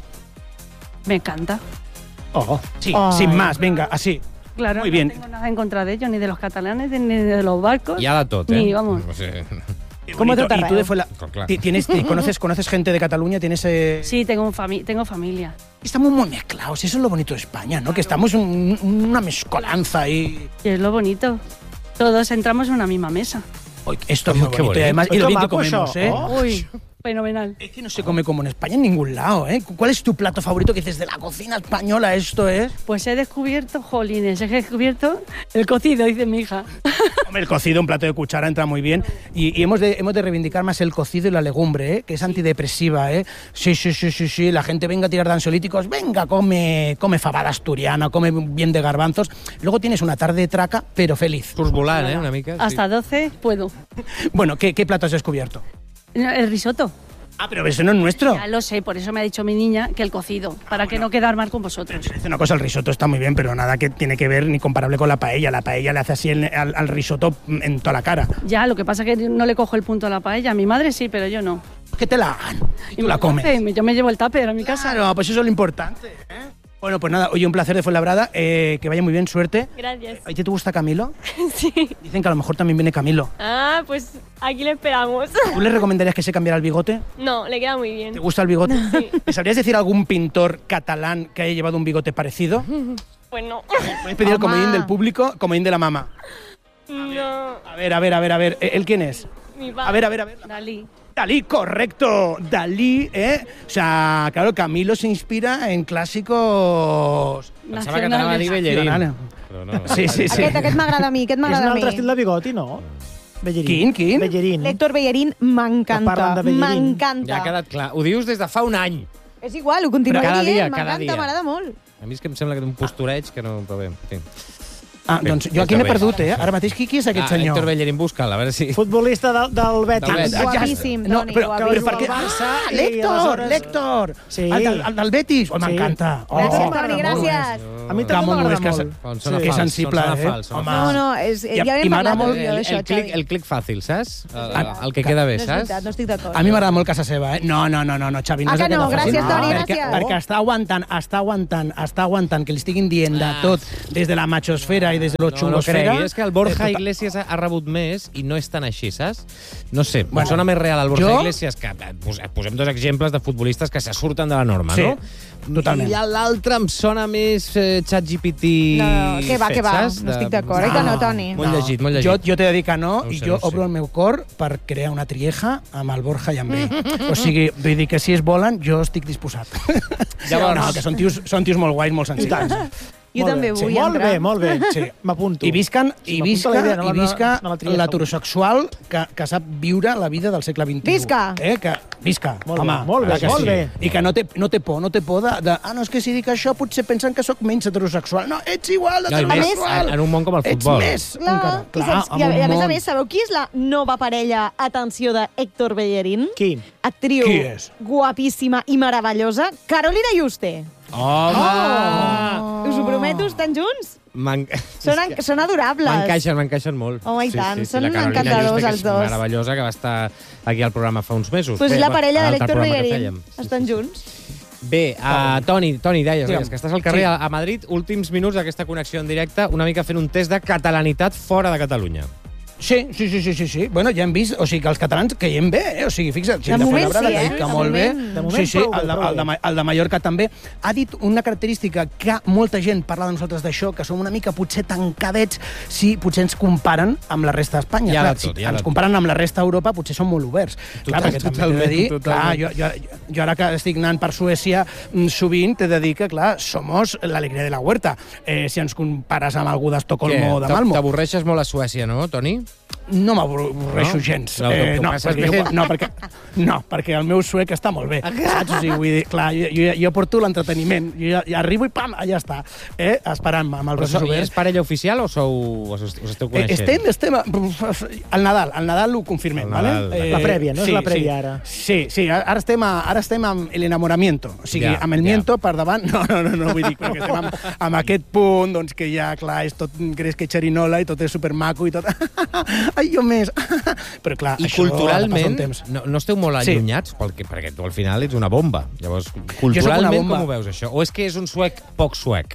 Me encanta. Oh. Sí, Ay. sin más, venga, así. Claro, Muy bien. no tengo nada en contra de ellos, ni de los catalanes, ni de los barcos. Hi ha de tot, eh? Ni, vamos. No sé. Qué Como bonito. tot Y tú arreu. de Fuenla... Pues claro. ti- ¿Tienes, ti- conoces, ¿Conoces gente de Cataluña? ¿Tienes...? Eh... Sí, tengo, un fami tengo familia. Estamos muy mezclados, eso es lo bonito de España, ¿no? Que estamos en una mezcolanza ahí. Y es lo bonito. Todos entramos en una misma mesa. Uy, esto es muy Qué bonito. Y bonito. además, y lo Esto bien que maco, comemos, això. ¿eh? Oh. Uy, fenomenal. Es que no se come como en España en ningún lado, ¿eh? ¿Cuál es tu plato favorito que dices de la cocina española esto es? Pues he descubierto, jolines, he descubierto el cocido, dice mi hija. Hombre, el cocido, un plato de cuchara, entra muy bien. Y, y hemos, de, hemos de reivindicar más el cocido y la legumbre, ¿eh? Que es antidepresiva, ¿eh? Sí, sí, sí, sí, sí. La gente venga a tirar de ansiolíticos, venga, come, come fabada asturiana, come bien de garbanzos. Luego tienes una tarde de traca, pero feliz. Surts volant, eh, una mica. Hasta doce puedo. Bueno, ¿qué, qué plato has descubierto? El risotto. Ah, pero eso no es nuestro. Ya lo sé, por eso me ha dicho mi niña que el cocido, para que no quedar mal con vosotros. Dice una cosa, el risotto está muy bien, pero nada que tiene que ver ni comparable con la paella. La paella le hace así el- al, al risotto en toda la cara. Ya, lo que pasa es que no le cojo el punto a la paella. Mi madre sí, pero yo no. Que te la hagan y tú me la lo comes. hace, Yo me llevo el tupper a mi casa. Claro, pues eso es lo importante, ¿eh? Bueno, pues nada, oye, un placer de Fuenlabrada, eh, que vaya muy bien, suerte. Gracias. ¿A ti te gusta Camilo? Sí. Dicen que a lo mejor también viene Camilo. Ah, pues aquí le esperamos. ¿Tú le recomendarías que se cambiara el bigote? No, le queda muy bien. ¿Te gusta el bigote? Sí. ¿Me sabrías decir algún pintor catalán que haya llevado un bigote parecido? Pues no. ¿Puedes pedir el Toma. comodín del público, comodín de la mamá? No. A ver, a ver, a ver, a ver. ¿Él quién es? Mi padre. A ver, a ver, a ver. Dalí. Dalí, correcto. Dalí, ¿eh? O sea, claro, Camilo se inspira en clásicos... Pensava que t'anava a dir Bellerín. nacionales. Però no. Sí, sí, sí. Aquest, aquest m'agrada a mi, aquest És un m'agrada a altre mi. estil de bigoti, no? Bellerín. Quin, quin? Bellerín. L'Héctor Bellerín Que m'encanta. parlen de Bellerín. M'encanta. Ja ha quedat clar. Ho dius des de fa un any. És igual, ho continuaré Però cada dia, dient. cada dia. M'encanta, m'agrada molt. A mi és que em sembla que té un postureig que no... Però bé, sí. Ah, doncs jo aquí n'he perdut, eh? Ara mateix, qui, qui és aquest Ah, senyor? Héctor Bellerín, busca'l, a veure si... Futbolista del, del Betis. Del Betis. Ah, ja Guapíssim, està. no, Toni, però, guapíssim. però per què? Barça Ah, i l'Héctor, aleshores- l'Héctor. Sí. El, del, el del Betis. Oh, Sí. m'encanta. Oh, Gràcies, m'agrada Toni, molt. gràcies. A mi també Ramon, m'agrada és que molt. Quan Sí. sona Que fals, sensible, sona eh? fals, sona Home. fals. No, no, és, I- ja i hem m'agrada parlat molt tu i jo el, d'això, el, clic, Xavi. el clic fàcil, saps? El, Ah, el que queda bé, No és saps? veritat, no estic d'acord. A mi m'agrada molt casa seva, eh? No, no, no, no, no Xavi, no Ah, és que no? aquesta Gràcies, forma. Toni, perquè, gràcies. perquè està aguantant, està aguantant, està aguantant que li estiguin dient de Ah. tot des de la machosfera i des de lo No, no xungosfera. cregui, és que el Borja Eh, tota- Iglesias ha, ha rebut més i no és tan així, saps? No sé, Bueno, bueno, sona més real el Borja jo- Iglesias que... eh, pos- Posem dos exemples de futbolistes que se surten de la norma, Sí, no? totalment. I l'altre em sona més eh, ChatGPT No, no, què va, fet, què va? saps? No De- estic d'acord. Eh que no, Toni? Molt llegit, molt llegit. Jo, jo t'he de dir que no, No ho i sé, jo no ho obro sé. el meu cor per crear una trieja amb el Borja i amb ell. O sigui, vull dir que si es volen, jo estic disposat. Llavors- no, que són tios, són tios molt guais, molt senzills. Jo Molt també bé. vull sí, Molt entrar. bé, molt bé. Sí. M'apunto. I visquen, i M'apunto visca, la idea, no i la- visca no la tria. l'heterosexual que, que sap viure la vida del segle vint-i-u. Visca! Eh? Que, visca, Molt home. bé, molt bé, clar que molt sí. bé. I que no té, no té por, no té por de, de... Ah, no, és que si dic això potser pensen que sóc menys heterosexual. No, ets igual No, i més, d'heterosexual. en, en un món com el futbol. Ets més, Clar, encara. i, saps, amb i, a, un i a més a món. més, sabeu qui és la nova parella, atenció, de Héctor Bellerín? Qui? Actriu Qui és? guapíssima i meravellosa, Carolina Juste. Home! Oh. Us ho prometo, estan junts? M'en- Són, en, són adorables. M'encaixen, m'encaixen molt. Home, i tant, són la Carolina encantadors, Juste, que els és dos. meravellosa, que va estar aquí al programa fa uns mesos. Pues Bé, la va, parella a de l'altre l'Héctor programa que Bellerín. fèiem. Sí, Estan sí. junts. Bé, uh, Toni, Toni, deies, Digue'm. deies que estàs al carrer Sí. a, a Madrid, últims minuts d'aquesta connexió en directe, una mica fent un test de catalanitat fora de Catalunya. Sí, sí, sí, sí, sí, sí. Bueno, ja hem vist, o sigui, que els catalans caiem bé, eh? O sigui, fixa't, De moment Fuenlabrada sí, ha eh? dit que De molt bé. moment- de moment Sí, sí, prou bé, el de, prou el, de, bé. el de Mallorca també. Ha dit una característica que molta gent parla de nosaltres d'això, que som una mica potser tancadets si potser ens comparen amb la resta d'Espanya. Hi ha Clar, de tot, si hi ha de ens tot. comparen amb la resta d'Europa, potser som molt oberts. Total, clar, perquè també t'he de totalment, dir, totalment. clar, jo, jo, jo ara que estic anant per Suècia, mm, sovint t'he de dir que, clar, somos l'alegria de la huerta. Eh, si ens compares amb algú d'Estocolmo o de T'a- Malmo. T'avorreixes molt a Suècia, no, Toni? No m'avorreixo No? gens. No, Eh, tu no, passes perquè, bé. jo, no, perquè, no, perquè el meu suec està molt bé. Saps? O sigui, vull dir, clar, jo, jo, jo porto l'entreteniment. Jo ja, ja arribo i pam, allà està. Eh? Esperant-me amb els Però braços so, és oberts. parella oficial o sou, us, us esteu Eh, coneixent? estem, estem... Al Nadal, al Nadal ho confirmem, Al ¿vale? Nadal. La prèvia, no? És la prèvia, sí. ara. Sí, sí, ara estem, a, ara estem amb l'enamoramiento. O sigui, Ja, amb el ja. miento per davant. No, no, no, no vull dir, però que estem amb, amb aquest punt, doncs que ja, clar, és tot gres que xerinola i tot és supermaco i tot... Ai, jo més! Però, clar, I això ha de passar culturalment, un temps. no, no esteu molt Sí. allunyats? Perquè, perquè tu al final ets una bomba. Llavors, Jo sóc una culturalment, bomba. com ho veus, això? O és que és un suec poc suec?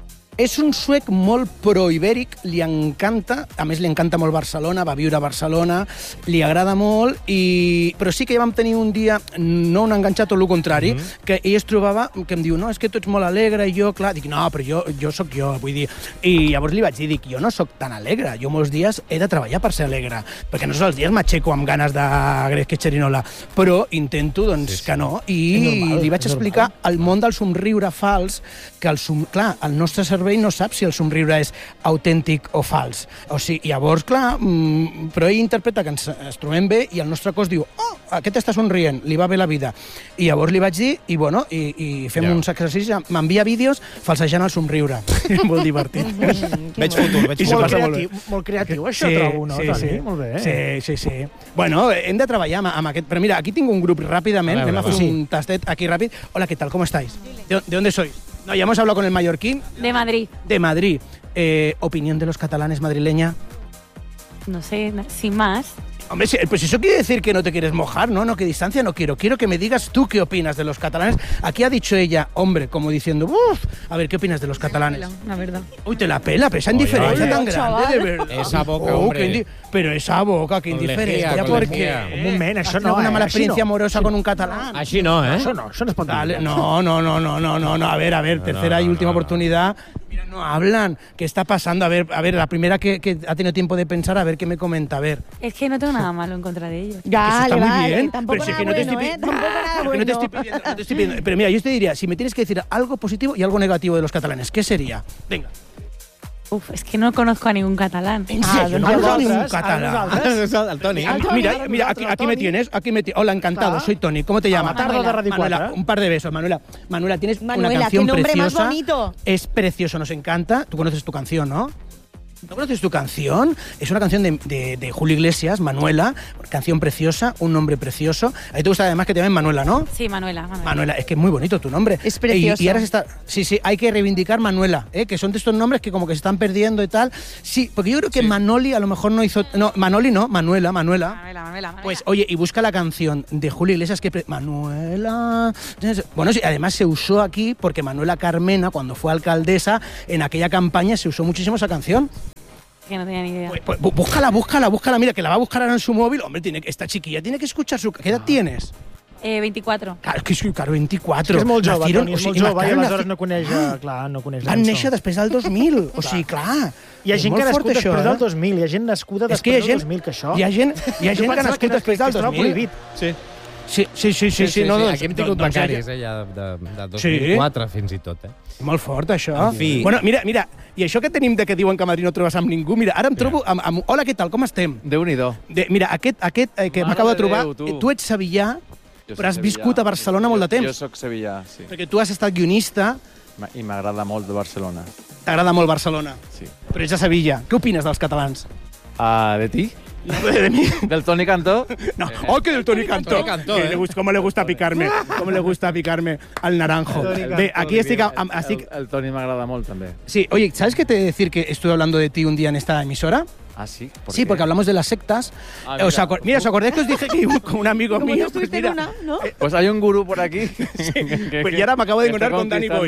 És un suec molt pro-ibèric, li encanta, a més li encanta molt Barcelona, va viure a Barcelona, li agrada molt, i... però sí que ja vam tenir un dia, no un enganxat, tot el contrari, mm-hmm. que ell es trobava, que em diu, no, és que tu ets molt alegre, i jo, clar, dic, no, però jo, jo sóc jo, vull dir... I llavors li vaig dir, dic, jo no sóc tan alegre, jo molts dies he de treballar per ser alegre, perquè no tots els dies m'aixeco amb ganes de gres que xerinola, però intento, doncs, sí, sí. que no, i És normal, li vaig és explicar el món del somriure fals, que el som... clar, el nostre cervell no sap si el somriure és autèntic o fals. O sigui, llavors, clar, mmm, però ell interpreta que ens, ens trobem bé i el nostre cos diu, oh, aquest està somrient, li va bé la vida. I llavors li vaig dir, i bueno, i, i fem Ja. ja. uns exercicis, m'envia vídeos falsejant el somriure. molt divertit. Veig futur, veig I s'ho Molt passa molt bé. creatiu, molt creatiu, això trobo, no, sí, Toni? sí. Molt bé. Sí, sí, sí. Bueno, hem de treballar amb, amb aquest... Però mira, aquí tinc un grup ràpidament, A veure, anem a fer va. un tastet aquí ràpid. Hola, ¿qué tal? ¿Cómo estáis? ¿De, de dónde sois? No, ya hemos hablado con el mallorquín. De Madrid. De Madrid. Eh, ¿Opinión de los catalanes madrileña? No sé, na- sin más. Hombre, si- pues eso quiere decir que no te quieres mojar, ¿no? No, que distancia no quiero. Quiero que me digas tú qué opinas de los catalanes. Aquí ha dicho ella, hombre, como diciendo, uff, a ver, ¿qué opinas de los catalanes? La verdad. Uy, te la pela, pero esa Oye, indiferencia oye, tan grande, chaval. de verdad. Esa boca, Oh, hombre. qué indi- pero esa boca, qué Con indiferencia. lejía, con ¿Por lejía. qué? Un moment, això ¿Has tenido no, una eh? mala Així experiencia no. amorosa con un catalán? Així no, eh? Això no, això no es pot dir. Dale, no, no, no, no, no, no, no. A ver, a ver, tercera no, y no, última no, no. oportunidad. Mira, no hablan. ¿Qué está pasando? A ver, a ver, la primera que, que ha tenido tiempo de pensar, a ver qué me comenta, a ver. Es que no tengo nada malo en contra de ellos. Eso Vale, está muy vale, bien. tampoco Pero si es nada que no te bueno, estoy ¿eh? pi- Tampoco nada Pero que no te bueno. estoy pidiendo, no te estoy pidiendo. Pero mira, yo te diría, si me tienes que decir algo positivo y algo negativo de los catalanes, ¿qué sería? Venga. Uf, es que no conozco a ningún catalán. En Ah, serio, doncs no hablas llavors, ningún ara catalán. nosaltres. El Toni. El Toni, Mira, ara mira, nosaltres, aquí, el aquí me Toni. tienes, aquí me tienes. Hola, encantado, Clar. soy Toni. ¿Cómo te llamas? Matardo de Radio Manuela, cuatro. un par de besos, Manuela. Manuela, tienes Manuela, una canción qué nombre más preciosa. bonito. Es precioso, nos encanta. Tú conoces tu canción, ¿no? ¿No conoces tu canción? Es una canción de, de, de Julio Iglesias, Manuela, canción preciosa, un nombre precioso. A ti te gusta además que te llamen Manuela, ¿no? Sí, Manuela. Manuela. Manuela, es que es muy bonito tu nombre. Es precioso. Y, y ahora se está... Sí, sí, hay que reivindicar Manuela, ¿eh? Que son de estos nombres que como que se están perdiendo y tal. Sí, porque yo creo que Manoli a lo mejor no hizo... No, Manoli no, Manuela, Manuela. Manuela, Manuela, Manuela. Pues oye, y busca la canción de Julio Iglesias que... pre- Manuela... Bueno, sí, además se usó aquí porque Manuela Carmena, cuando fue alcaldesa, en aquella campaña se usó muchísimo esa canción. que no tenía ni idea. Pues, pues, bú- búscala, búscala, búscala. Mira, que la va a buscar ahora en su móvil. Hombre, tiene, que- esta chiquilla tiene que escuchar su... ¿Qué edad tienes? Eh, veinticuatro. Claro, és que és, claro, És veinticuatro. que és molt jove, Nacieron- Toni, o és molt sigui, jove i claro, aleshores naci- no coneix, eh, clar, no coneix la Van cançó. néixer després del dos mil. O sigui, clar. Hi ha és gent molt que ha fort, nascut això, després eh? del dos mil, hi ha gent nascuda És que hi ha després del gent, dos mil, que això... hi ha gent, hi ha gent que ha nascut després del dos dos mil. mil. prohibit. Sí. Sí, sí, sí, sí, sí, no, doncs, Aquí hem tingut doncs, becaris, eh, ja de, de dos Sí. mil quatre fins i tot, eh? Molt fort, això. En fi. Bueno, mira, mira, i això que tenim de que diuen que a Madrid no trobes amb ningú, mira, ara em trobo amb... amb hola, què tal, com estem? Déu-n'hi-do. De, mira, aquest, aquest eh, que Mare m'acabo de de trobar, Déu, tu. eh, tu ets sevillà, Jo però has soc viscut sevillà. a Barcelona molt de Jo- temps. Jo sóc sevillà, sí. Perquè tu has estat guionista, Ma- I m'agrada molt de Barcelona. t'agrada molt Barcelona, Sí. però ets de Sevilla. Què opines dels catalans? Ah, ¿de ti? De mí. ¿Del Toni Cantó? No, oh, que del Toni Cantó. Toni Cantó, Que eh? le gusta, ¿Cómo le gusta picarme? ¿Cómo le gusta picarme al naranjo? Bé, aquí estic... am- am- estic El, el Toni m'agrada molt, també. sí, oye, ¿sabes qué te he de decir que estuve hablando de ti un día en esta emisora? Ah, sí? ¿Por Sí, qué? porque hablamos de las sectas. Ah, Eh, mira. os acor- mira, ¿os acordáis que os dije que iba con un amigo Como mío? yo estuviste Pues en mira, una, ¿no? Pues hay un gurú por aquí. Pues y ahora me acabo de que está encontrar con Danny Boy. conquistando.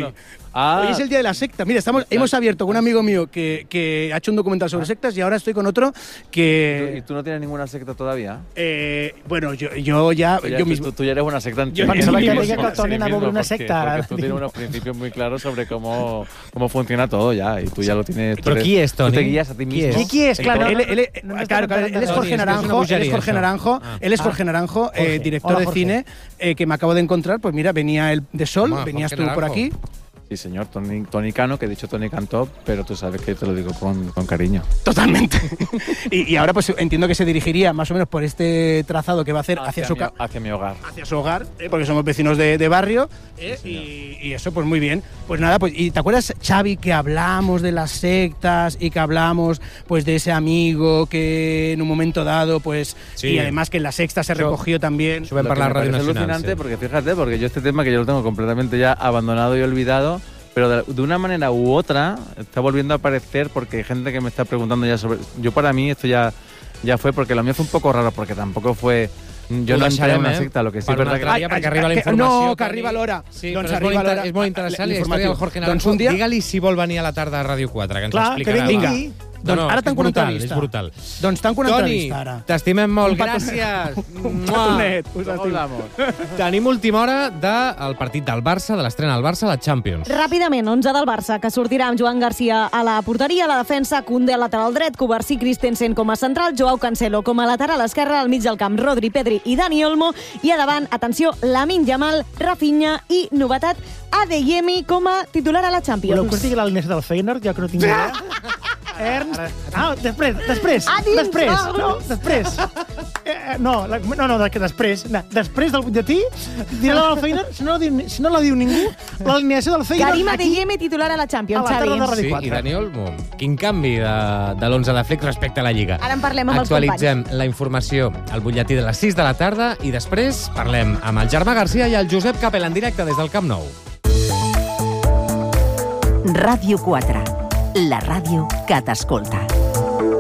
Ah. Hoy es el día de la secta. Mira, estamos, hemos abierto con un amigo mío que, que ha hecho un documental sobre sectas y ahora estoy con otro que... ¿Y tú no tienes ninguna secta todavía? Eh, bueno, yo, yo ya... Tú ya, yo tú, mismo... tú, tú ya eres una secta en Yo- ti Pensaba mismo, que deia que porque- Toni sí anava a obrir mismo, una porque- secta, ara. Porque tú tienes unos principios muy claros sobre cómo, cómo funciona todo ya, y tú ya lo tienes... tú Però eres- qui és, Toni? Tú te guías a ti Qui mismo. és? Qui és? Claro, él, él, no claro, está claro, contando él es nada. Jorge Toni, és que és una Naranjo, él es bogeria, Jorge això. Naranjo, Ah. él es Ah. Jorge Naranjo, eh, Jorge. director Hola, de Jorge. cine, eh, que me acabo de encontrar. Pues mira, venía el de Sol, Home, venías Jorge tú por Naranjo. aquí. Sí, señor, Tony, Tony Cano, que he dicho Tony Cantó, pero tú sabes que te lo digo con, con cariño. Totalmente. y, y ahora pues entiendo que se dirigiría más o menos por este trazado que va a hacer hacia, su, mi, ca- hacia mi hogar. hacia su hogar, eh, porque somos vecinos de, de barrio. eh, y, y eso, pues muy bien. Pues nada, pues ¿y te acuerdas, Xavi, que hablamos de las sectas y que hablamos pues de ese amigo que en un momento dado, pues... Sí. Y además que en la sexta se Això- recogió también... Això vam Lo que parlar a me Ràdio parece Nacional. alucinante sí. porque fíjate, porque yo este tema que yo lo tengo completamente ya abandonado y olvidado, pero de, de una manera u otra está volviendo a aparecer porque hay gente que me está preguntando ya sobre... Yo para mí esto ya, ya fue, porque lo mío fue un poco raro, porque tampoco fue... Yo Ho no entré en deixarem, una eh? secta, lo que sí Per es un verdad altre que... dia, perquè Ai, arriba la que- informació. no, que Toni. arriba l'hora. Sí, Doncs però és arriba molt, inter l'hora. és molt interessant la història L'informatiu. del Jorge Doncs Naranjo. un dia- Digue-li si vol venir a la tarda a Ràdio quatre, que ens Clar, ho que explicarà. vingui va. aquí. Doncs no, no, ara tanco és una brutal, entrevista. és brutal. Doncs tanco una Toni, entrevista ara. t'estimem molt, Un petonet. gràcies. Un Mua. petonet, us ¿Cómo estimo. hablamos? Tenim última hora del partit del Barça, de l'estrena del Barça a la Champions. Ràpidament, onze del Barça, que sortirà amb Joan Garcia a la porteria, a la defensa, Koundé al lateral dret, Kovacic, Christensen com a central, Joao Cancelo com a lateral esquerre, al mig del camp, Rodri, Pedri i Dani Olmo, i a davant, atenció, Lamine Yamal, Rafinha i, novetat, Adeyemi com a titular a la Champions. Voleu que us digui l'alineació del Feyenoord, ja que no tinc idea? Ernst... Ah, després, després, A dins, després, va, no, després. Eh, no, la, no, no, que després. No, després del butlletí, diré la del Feyenoord, si no, la diu, si no la diu ningú, l'alineació del Feyenoord Karim aquí... Adeyemi titular a la Champions, a la tarda de Xavi. Ràdio Sí, quatre. i Dani Olmo. Quin canvi de, de l'onze de Flick respecte a la Lliga. Ara en parlem amb els Actualitzem la informació al butlletí de les sis de la tarda i després parlem amb el Germà Garcia i el Josep Capel en directe des del Camp Nou. Ràdio quatre, la ràdio que t'escolta.